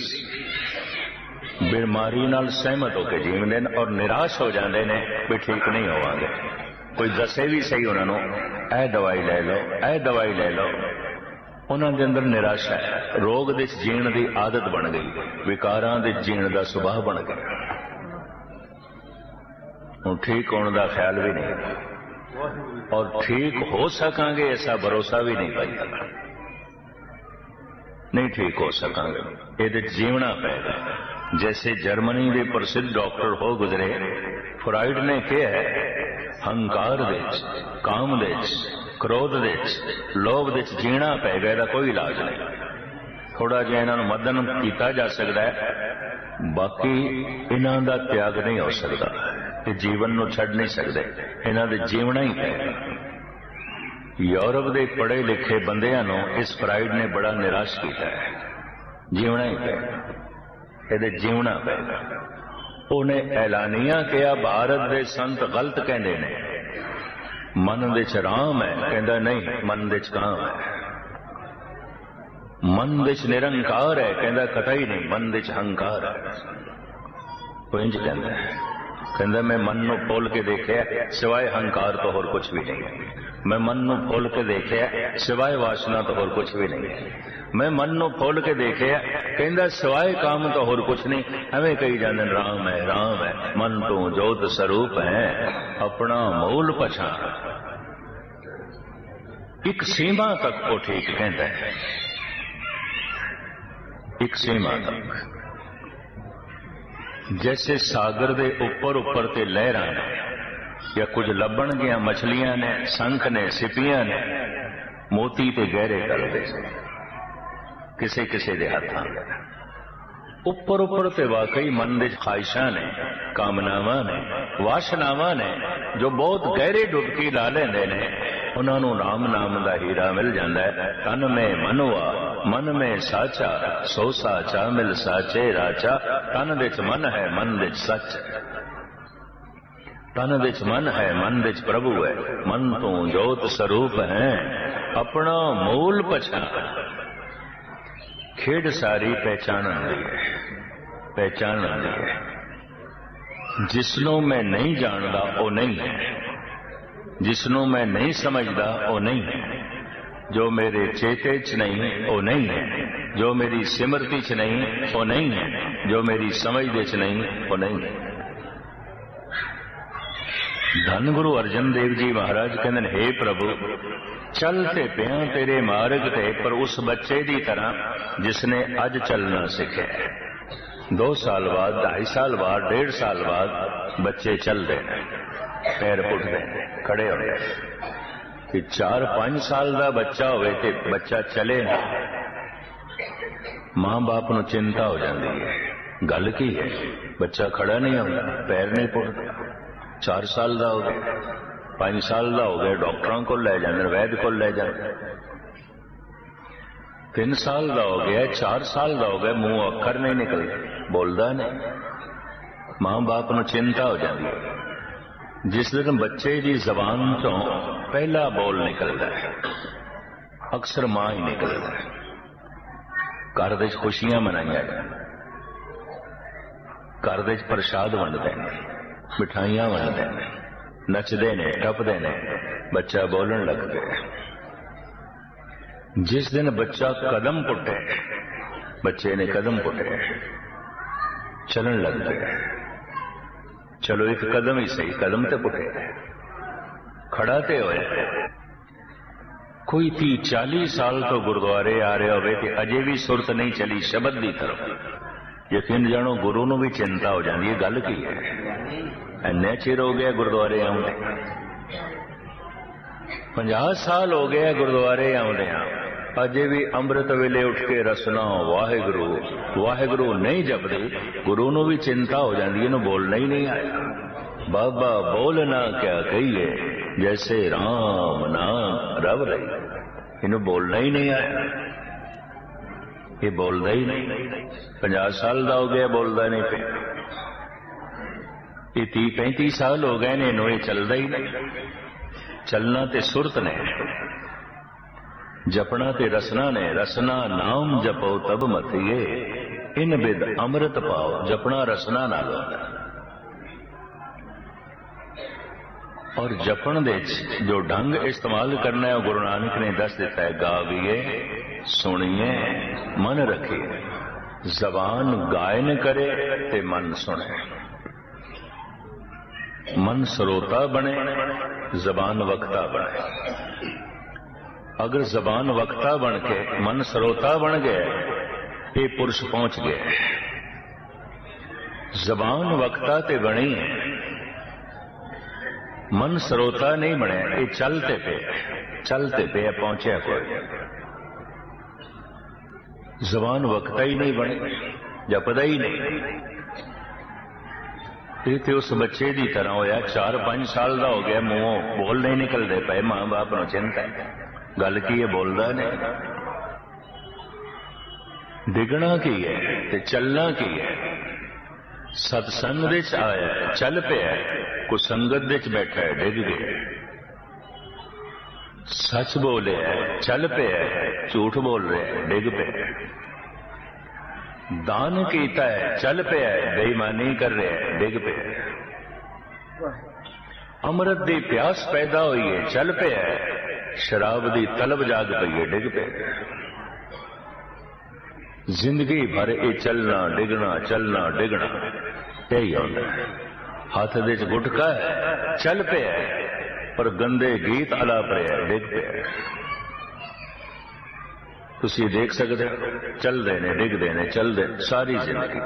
बीमारी नाल सहमत होकर जीवते हैं और निराश हो जाते हैं भी ठीक नहीं होवांगे। कोई दसे भी सही उन्होंने ए दवाई ले लो ए दवाई ले लो, उन्होंने अंदर निराशा है। रोग दे जीण की आदत बन गई, विकारां दे जीण का सुभाव बन गया। हुण ठीक होने का ख्याल भी नहीं और ठीक हो सकांगे ऐसा भरोसा भी नहीं पाई। नहीं ठीक हो सकांगे, ये जीवना पेगा। जैसे जर्मनी के प्रसिद्ध डॉक्टर हो गुजरे, फ्राइड ने कहा है हंकार दे काम दे क्रोध दे लोभ दे जीना पेगा, इसका कोई इलाज नहीं। थोड़ा जिहा इन्हां मदन किया जा सकता है, बाकी इन्हां दा त्याग नहीं हो सकता। ये जीवन नूं छड्ड नहीं सकते, इन्हां दे जीवना ही पेगा। यूरोप के पढ़े लिखे बंदियां नूं इस फ्राइड ने बड़ा निराश किया है। जीवना ही पेगा, ये जीवना पेगा। उन्हें ऐलानिया किया भारत के संत गलत कहते ने, मन विच राम है, कहता नहीं मन विच काम है। मन विच निरंकार है, कहता कतई नहीं मन विच हंकार है। इंज कहता है, कहता मैं मन नूं खोल के देखिया सिवाय हंकार तो होर कुछ भी नहीं है। मैं मन नूं खोल के देखिया सिवाय वासना तो होर कुछ भी नहीं है। मैं मन नूं खोल के देखिया कहता सिवाय काम तो होर कुछ नहीं। एवें कही जाते राम है राम है, मन तू जोत स्वरूप है, अपना मूल पछाण। एक सीमा तक को ठीक कहता है, एक सीमा तक। जैसे सागर दे ऊपर ऊपर ते लहरां ने या कुछ लभण गया मछलियां ने, शंख ने, सिपियां ने, मोती ते गहरे करदे किसे किसे दे हाथां। उपर उपर ते वाकई मन दे ख्वाहिशां ने, कामनावां ने, वासनावां ने जो बहुत गहरे डुबकी ला लेंदे ने, उन्हां नूं राम नाम दा हीरा मिल जांदा है। तन में मनवा मन में साचा, सो साचा मिल साचे राचा। तन विच मन है मन विच सच, तन विच मन है मन विच प्रभु है। मन तू जोत स्वरूप है, अपना मूल पछाण। खेड सारी पहचान दी है, पहचान दी है। जिसनों मैं नहीं जानता वो नहीं है, जिसनों मैं नहीं समझदा वो नहीं है। जो मेरे चेते च नहीं वो नहीं है, जो मेरी सिमरती च नहीं वो नहीं है, जो मेरी समझ दे च नहीं वो नहीं है। धन गुरु अर्जन देव जी महाराज कहते हे प्रभु चलते पिया तेरे मार्ग ते, पर उस बच्चे की तरह जिसने अज चलना सीखे। दो साल बाद, ढाई साल बाद, डेढ़ साल बाद बच्चे चलते हैं, पैर पुटते हैं, खड़े होते हैं। कि चार पांच साल का बच्चा होवे ते बच्चा चले ना, मां बाप नूं चिंता हो जाती है। गल की है, बच्चा खड़ा नहीं होता, पैर नहीं पुटता। चार साल का हो गया, पांच साल का हो गया, डॉक्टरों को ले जाते, वैद्य को ले जाते। तीन साल का हो गया, चार साल का हो गया, मुंह अखर नहीं निकलते, बोलता नहीं। मां बाप नूं चिंता हो जाती है। जिस दिन बच्चे की जबान तो पहला बोल निकलता है, अक्सर मां ही निकलता है। घर दे खुशियां मनाइया जान, घर दे प्रसाद वंडते हैं, मिठाइयां वंडते हैं, नचते ने, टपते ने, बच्चा बोलन लग गया। जिस दिन बच्चा कदम पुटे, बच्चे ने कदम पुटे, चलन लग गया। चलो एक कदम ही सही, कदम तो पुटे, खड़ा ते होए। कोई ती चालीस साल तो गुरुद्वारे आ रहे होवे ते अजे भी सुरत नहीं चली शब्द की तरफ। यकीन जानो गुरु नूं भी चिंता हो जाती है, गल की है। इन्ने चिर हो गया गुरुद्वारे आउंदे, पचास साल हो गया गुरुद्वारे आउंदे, अजे भी अमृत वेले उठ के रसना वाहेगुरु वाहेगुरु नहीं जपदे। गुरु नूं भी चिंता हो जाती है, बोलना ही नहीं आया। बाबा बोलना क्या कहिए, जैसे राम नाम रव रही, इन्हें बोलना ही नहीं आया। ये बोलता ही नहीं, पचास साल का हो गया बोलता नहीं पे, ये ती पैंती साल हो गए ने, इन्हों चलता ही नहीं। चलना ते सुरत ने, जपना ते रसना ने, रसना नाम जपो तब मथिए, इन बिद अमृत पाओ। जपना रसना नाल होंदा, और जपन दे जो ढंग इस्तेमाल करना है गुरु नानक ने दस दिता है। गावीए, सुनिए, मन रखिए। जबान गायन करे ते मन सुने। मन श्रोता बने, जबान वक्ता बने। अगर जबान वक्ता बन के मन श्रोता बन गया, ये पुरुष पहुंच गया। जबान वक्ता ते बनी, मन श्रोता नहीं बने, ये चलते पे चलते पे पहुंचे कोई। जबान वक्ता ही नहीं बने, जपदा ही नहीं। ये तो उस बच्चे की तरह होया, चार पांच साल का हो गया, मुंहों बोल नहीं निकलते पे, मां बाप को चिंता है, गल की है, बोलता नहीं। डिगना की है ते चलना की है। सत्संग दे च आया, चल पिया, को संगत दे च बैठा है, डिग गया। सच बोले है, चल पिया, झूठ बोल रहे है, डिग पे। दान कीता है, चल पिया, बेईमानी कर रहे है, डिग पे। अमृत दी प्यास पैदा हुई है, चल पिया, शराब दी तलब जाग पई है, डिग पे। जिंदगी भर ये चलना डिगना चलना डिगना यही होता है। हाथ दे च गुटका है, चल पिया, पर गंदे गीत अलाप रहे, डिग पे। तुसी देख सकते हो, चलते ने डिगते ने, चलते सारी जिंदगी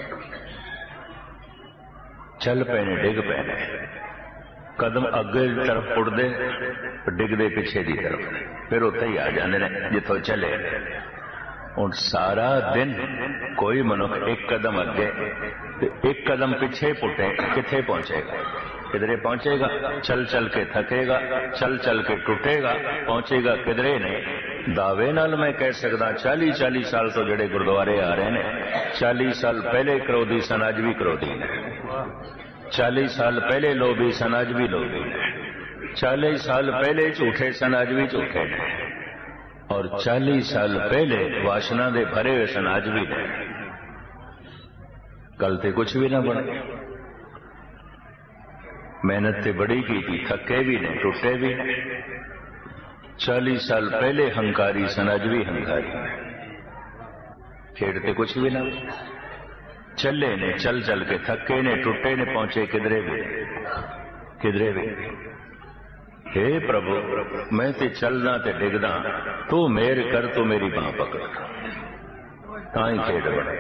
चल पे ने, डिग पे ने। कदम अगे तरफ उड़ते, डिगते पिछे की तरफ, फिर उत्थे ही आ जाते हैं जिथों चले। और सारा दिन कोई मनुख एक कदम अगे एक कदम पिछे पुटे, किथे पहुंचेगा? किधरे पहुंचेगा? चल चल के थकेगा, चल चल के टूटेगा, पहुंचेगा किधरे नहीं। दावे नाल मैं कह सकदा चाली चाली साल तो जड़े गुरुद्वारे आ रहे हैं, चालीस साल पहले क्रोधी सन, अज भी क्रोधी ने। चालीस साल पहले लोभी सन, अज भी लोभी ने। चालीस साल पहले झूठे सन, अज भी झूठे ने। और चालीस साल पहले वासना दे भरे हुए सन, अज भी ने। कल ते कुछ भी ना बने। मेहनत ते बड़ी की थी, थके भी ने, टूटे भी ने। चालीस साल पहले हंकारी सन, अज भी हंकारी ने। खेड़ते कुछ भी ना, चले ने, चल चल के थके ने, टूटे ने, पहुंचे किधरे भी किधरे भी। हे प्रभु, मैं ते चलना ते डिगदा, तू मेर कर, तू मेरी बांह पकड़, ताई खेड़ बने।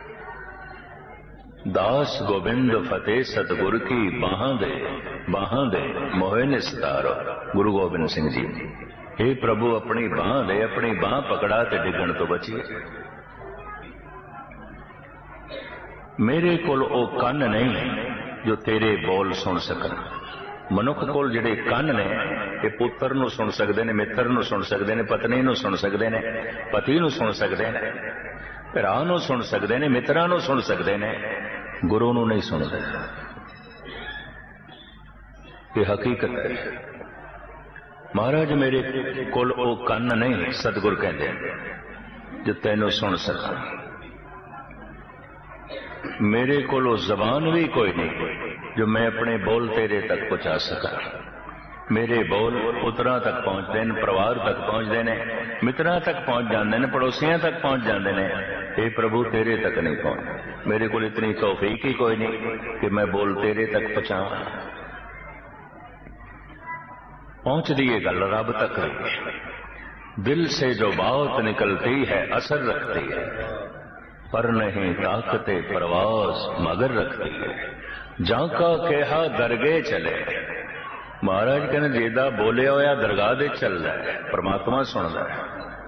दास गोविंद फतेह सतगुर की बाह दे, बाह दे मोहे निस्तारो। गुरु गोबिंद सिंह जी, हे प्रभु अपनी बाह दे, अपनी बाह पकड़ा ते डिगण तो बचिए। मेरे कोल ओ कन नहीं जो तेरे बोल सुन सकन। मनुख कोल जिहड़े कन ने, ये पुत्र नूं सुन सकते हैं, मित्र नूं सुन सकते हैं, पत्नी नूं सुन सकते हैं, पति नूं सुन सकते हैं, भरा नूं सुन सकते हैं, मित्रां नूं सुन सकते हैं, गुरु नूं नहीं सुनते। ये हकीकत है। महाराज मेरे कोल ओ कन नहीं, सतगुर कहते हैं, जो तैनूं सुन सका। मेरे कोल जबान भी कोई नहीं जो मैं अपने बोल तेरे तक पहुंचा सका। मेरे बोल पुत्रां तक पहुंचते हैं, परिवार तक पहुंचते हैं, मित्रां तक पहुंच जाते हैं, पड़ोसियों तक पहुंच जाते हैं। हे प्रभु तेरे तक नहीं पहुंच। मेरे को इतनी तौफीक ही कोई नहीं कि मैं बोल तेरे तक पहुंचाऊं। पहुंच दिए गल रब तक है। दिल से जो बात निकलती है असर रखती है, पर नहीं ताकते परवास मगर रखती है। जाका कहा दरगे चले। महाराज कहने जेदा बोलिया होया दरगाह दे चलदा है, परमात्मा सुनदा है।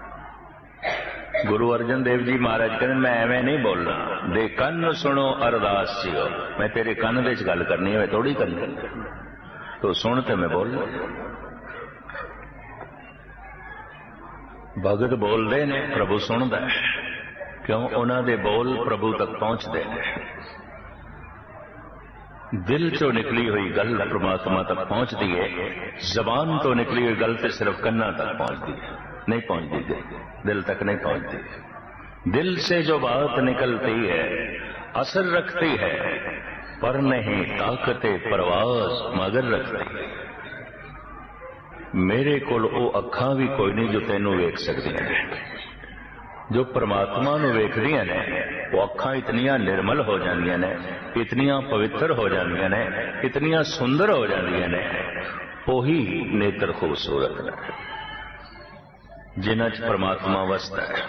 गुरु अर्जन देव जी महाराज कहने मैं एवं नहीं बोलना, दे कन सुनो अरदास जियो। मैं तेरे कन दे च गल करनी है, थोड़ी करनी, तो सुन ते मैं बोल। भगत बोलते ने, प्रभु सुनदा है, क्यों? उन्हां दे बोल प्रभु तक पहुंचते हैं। दिल चो निकली हुई गल परमात्मा तक पहुंचती है, जबान तो निकली हुई गल तो सिर्फ कन्ना तक पहुंचती है। नहीं पहुंचती, दिल तक नहीं पहुंचती। दिल से जो बात निकलती है असर रखती है, पर नहीं ताकते परवाज मगर रखती है। मेरे कोल ਉਹ ਅੱਖਾਂ ਵੀ ਕੋਈ नहीं जो ਤੈਨੂੰ ਵੇਖ ਸਕਦੀਆਂ ਨੇ। जो परमात्मा ਨੂੰ ਵੇਖਦੀਆਂ ਨੇ ਉਹ ਅੱਖਾਂ ਇਤਨੀਆਂ निर्मल हो ਜਾਂਦੀਆਂ ਨੇ, इतनियां पवित्र हो ਜਾਂਦੀਆਂ ਨੇ, इतनियां सुंदर हो ਜਾਂਦੀਆਂ ਨੇ। ਉਹੀ नेत्र खूबसूरत ने जिन्हां च परमात्मा वसदा है।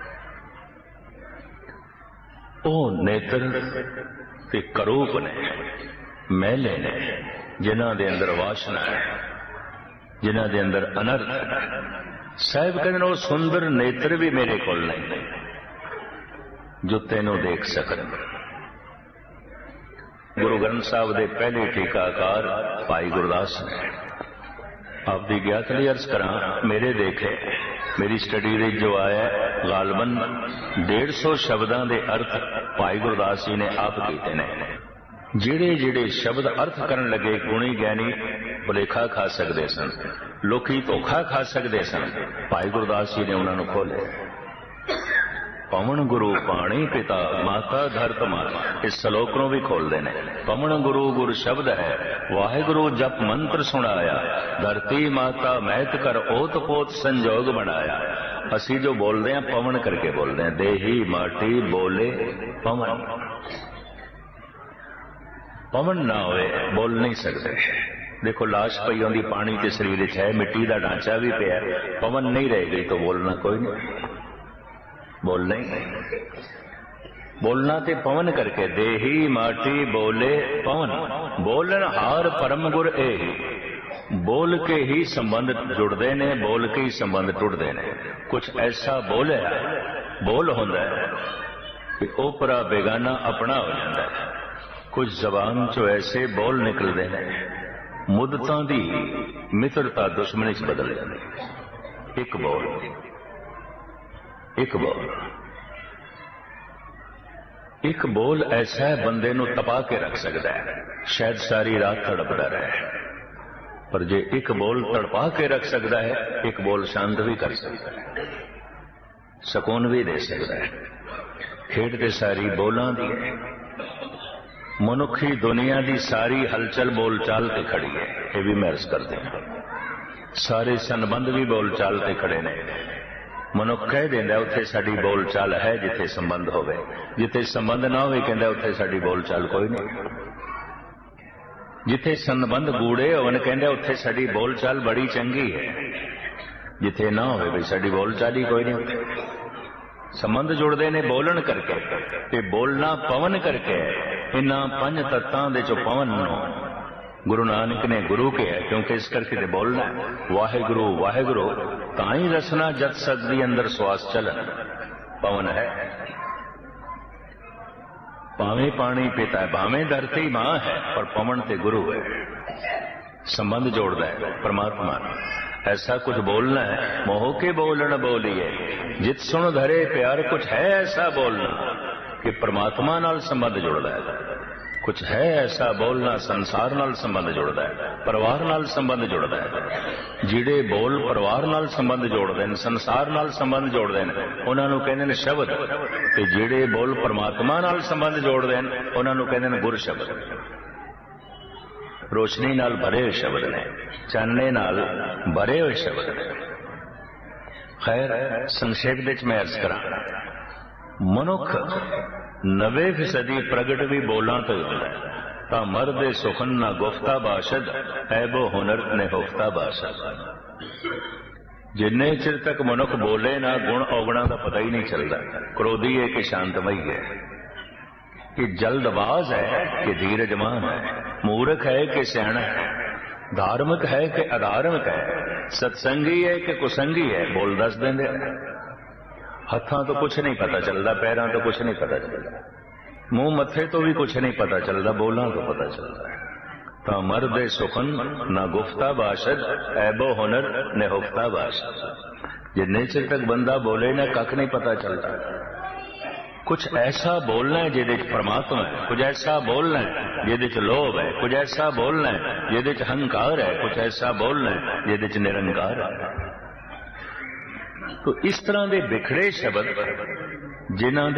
ਉਹ नेत्र ते करूप ने, मैले ने, जिन्हां दे अंदर वासना है, जिन्हां दे अंदर अनर्थ है। साहिब कहते हैं वो सुंदर नेत्र भी मेरे कोल नहीं जो तेनों देख सकन। गुरु ग्रंथ साहब के पहले टीकाकार भाई गुरदास ने आपकी ज्ञात लिए अर्ज करा, मेरे देखे मेरी स्टडी दे जो आया गालबन डेढ़ सौ शब्दों के अर्थ भाई गुरदास जी ने आप किए ने। जिहड़े जिहड़े शब्द अर्थ करन लगे गुणी ज्ञानी भुलेखा खा सकते सन, लोकी धोखा खा सकते सन, भाई गुरदास जी ने उन्होंने खोले। पवन गुरु पाणी पिता माता धरत माता, इस सलोक नूं भी खोलते हैं। पवन गुरु गुर शब्द है, वाहिगुरु जप मंत्र सुनाया, धरती माता महत कर ओत पोत संजोग बनाया। असी जो बोलते हैं पवन करके बोलते हैं, देही माटी बोले पवन। पवन ना होए बोल नहीं सकते। देखो लाश पई आंदी पानी के शरीर है, मिट्टी का ढांचा भी पिया, पवन नहीं रह गई तो बोलना कोई नहीं। बोलना ही नहीं, बोलना ते पवन करके, देही माटी बोले पवन। बोलन हार परम गुर ए, बोल के ही संबंध जुड़ते ने, बोल के ही संबंध टुटते ने। कुछ ऐसा बोले बोल होंदा है कि ओपरा बेगाना अपना हो जाता है। कुछ जबान चो ऐसे बोल निकलते हैं मुद्दतां दी मित्रता दुश्मनी च बदल जाती। एक बोल एक बोल एक बोल ऐसा है बंदे नूं तपा के रख सकता है, शायद सारी रात तड़पता रहे। पर जे एक बोल तड़पा के रख सकता है, एक बोल शांत भी कर सकता है, सुकून भी दे सकता है। खेड ते सारी बोलां दी है। मनुखी दुनिया की सारी हलचल बोलचाल ते खड़ी है, ये भी मैं अर्ज करते हैं। सारे संबंध भी बोलचाल ते खड़े ने। मनुख कह देंदा उत्थे साडी बोलचाल है जिथे संबंध होवे, जिथे संबंध ना होवे कहंदा उत्थे साडी बोलचाल कोई नहीं। जिथे संबंध गूढ़े होवन कहंदा उत्थे साडी बोलचाल बड़ी चंगी है, जिथे ना होवे भी साडी बोलचाल ही कोई नहीं। संबंध जुड़ते ने बोलन करके ते बोलना पवन करके। इन्हां पंज तत्तां दे चो पवन नूं गुरु नानक ने गुरु कहा, क्योंकि इस करके ते बोलना है वाहिगुरु वाहिगुरु ताई रसना जत सकदी अंदर श्वास चलन। पवन है, भावें पानी पिता है, भावें धरती मां है, पर पवन ते गुरु है। संबंध जोड़ता है परमात्मा। ऐसा कुछ बोलना है मोह के बोलन बोलिए, जित सुन धरे प्यार। कुछ है ऐसा बोलना कि परमात्मा नाल संबंध जुड़ता है। कुछ है ऐसा बोलना संसार नाल संबंध जुड़ता है, परिवार नाल संबंध जुड़ता है। जिहड़े बोल परिवार नाल संबंध जोड़ते हैं, संसार नाल संबंध जोड़ते हैं, उन्हां नूं कहंदे ने शब्द। ते जिहड़े बोल परमात्मा नाल संबंध जोड़ते हैं, उन्हां नूं कहंदे ने गुर शब्द। रोशनी नाल भरे हुए शब्द ने, चानने नाल भरे हुए शब्द ने। खैर संक्षेप विच मैं अर्ज करा, मनुख नवे फीसदी प्रगट भी बोलां तो होंदा है। तां मर्दे सुखन ना गुफ्ता बाशद, ऐबो हुनर ने हुफ्ता बाशद। जिन्ने चिर तक मनुख बोले ना, गुण अवगुणा का पता ही नहीं चलता। क्रोधी है कि शांतमयी है, कि जल्दबाज है कि धीरजमान है, मूर्ख है कि सियाणा है, धार्मिक है कि अधार्मिक है, सत्संगी है कि कुसंगी है। बोल दस देंगे। हथां तो कुछ नहीं पता चलता, पैरां तो कुछ नहीं पता चलता, मुंह मथे तो भी कुछ नहीं पता चलता, बोलां तो पता चलता है। तां मर्दे सुखन ना गुफ्ता बाशद, ऐबो हुनर ने हुफ्ता बाशद। जिन्ने चिर तक बंदा बोले ना, कख नहीं पता चलता। कुछ ऐसा बोलना है जिहदे च परमात्मा है, कुछ ऐसा बोलना है जिहदे च लोभ है, कुछ ऐसा बोलना है जिहदे च अहंकार है, कुछ ऐसा बोलना है जिहदे च निरंकार है। तो इस तरह के बिखड़े शब्द जिन्हां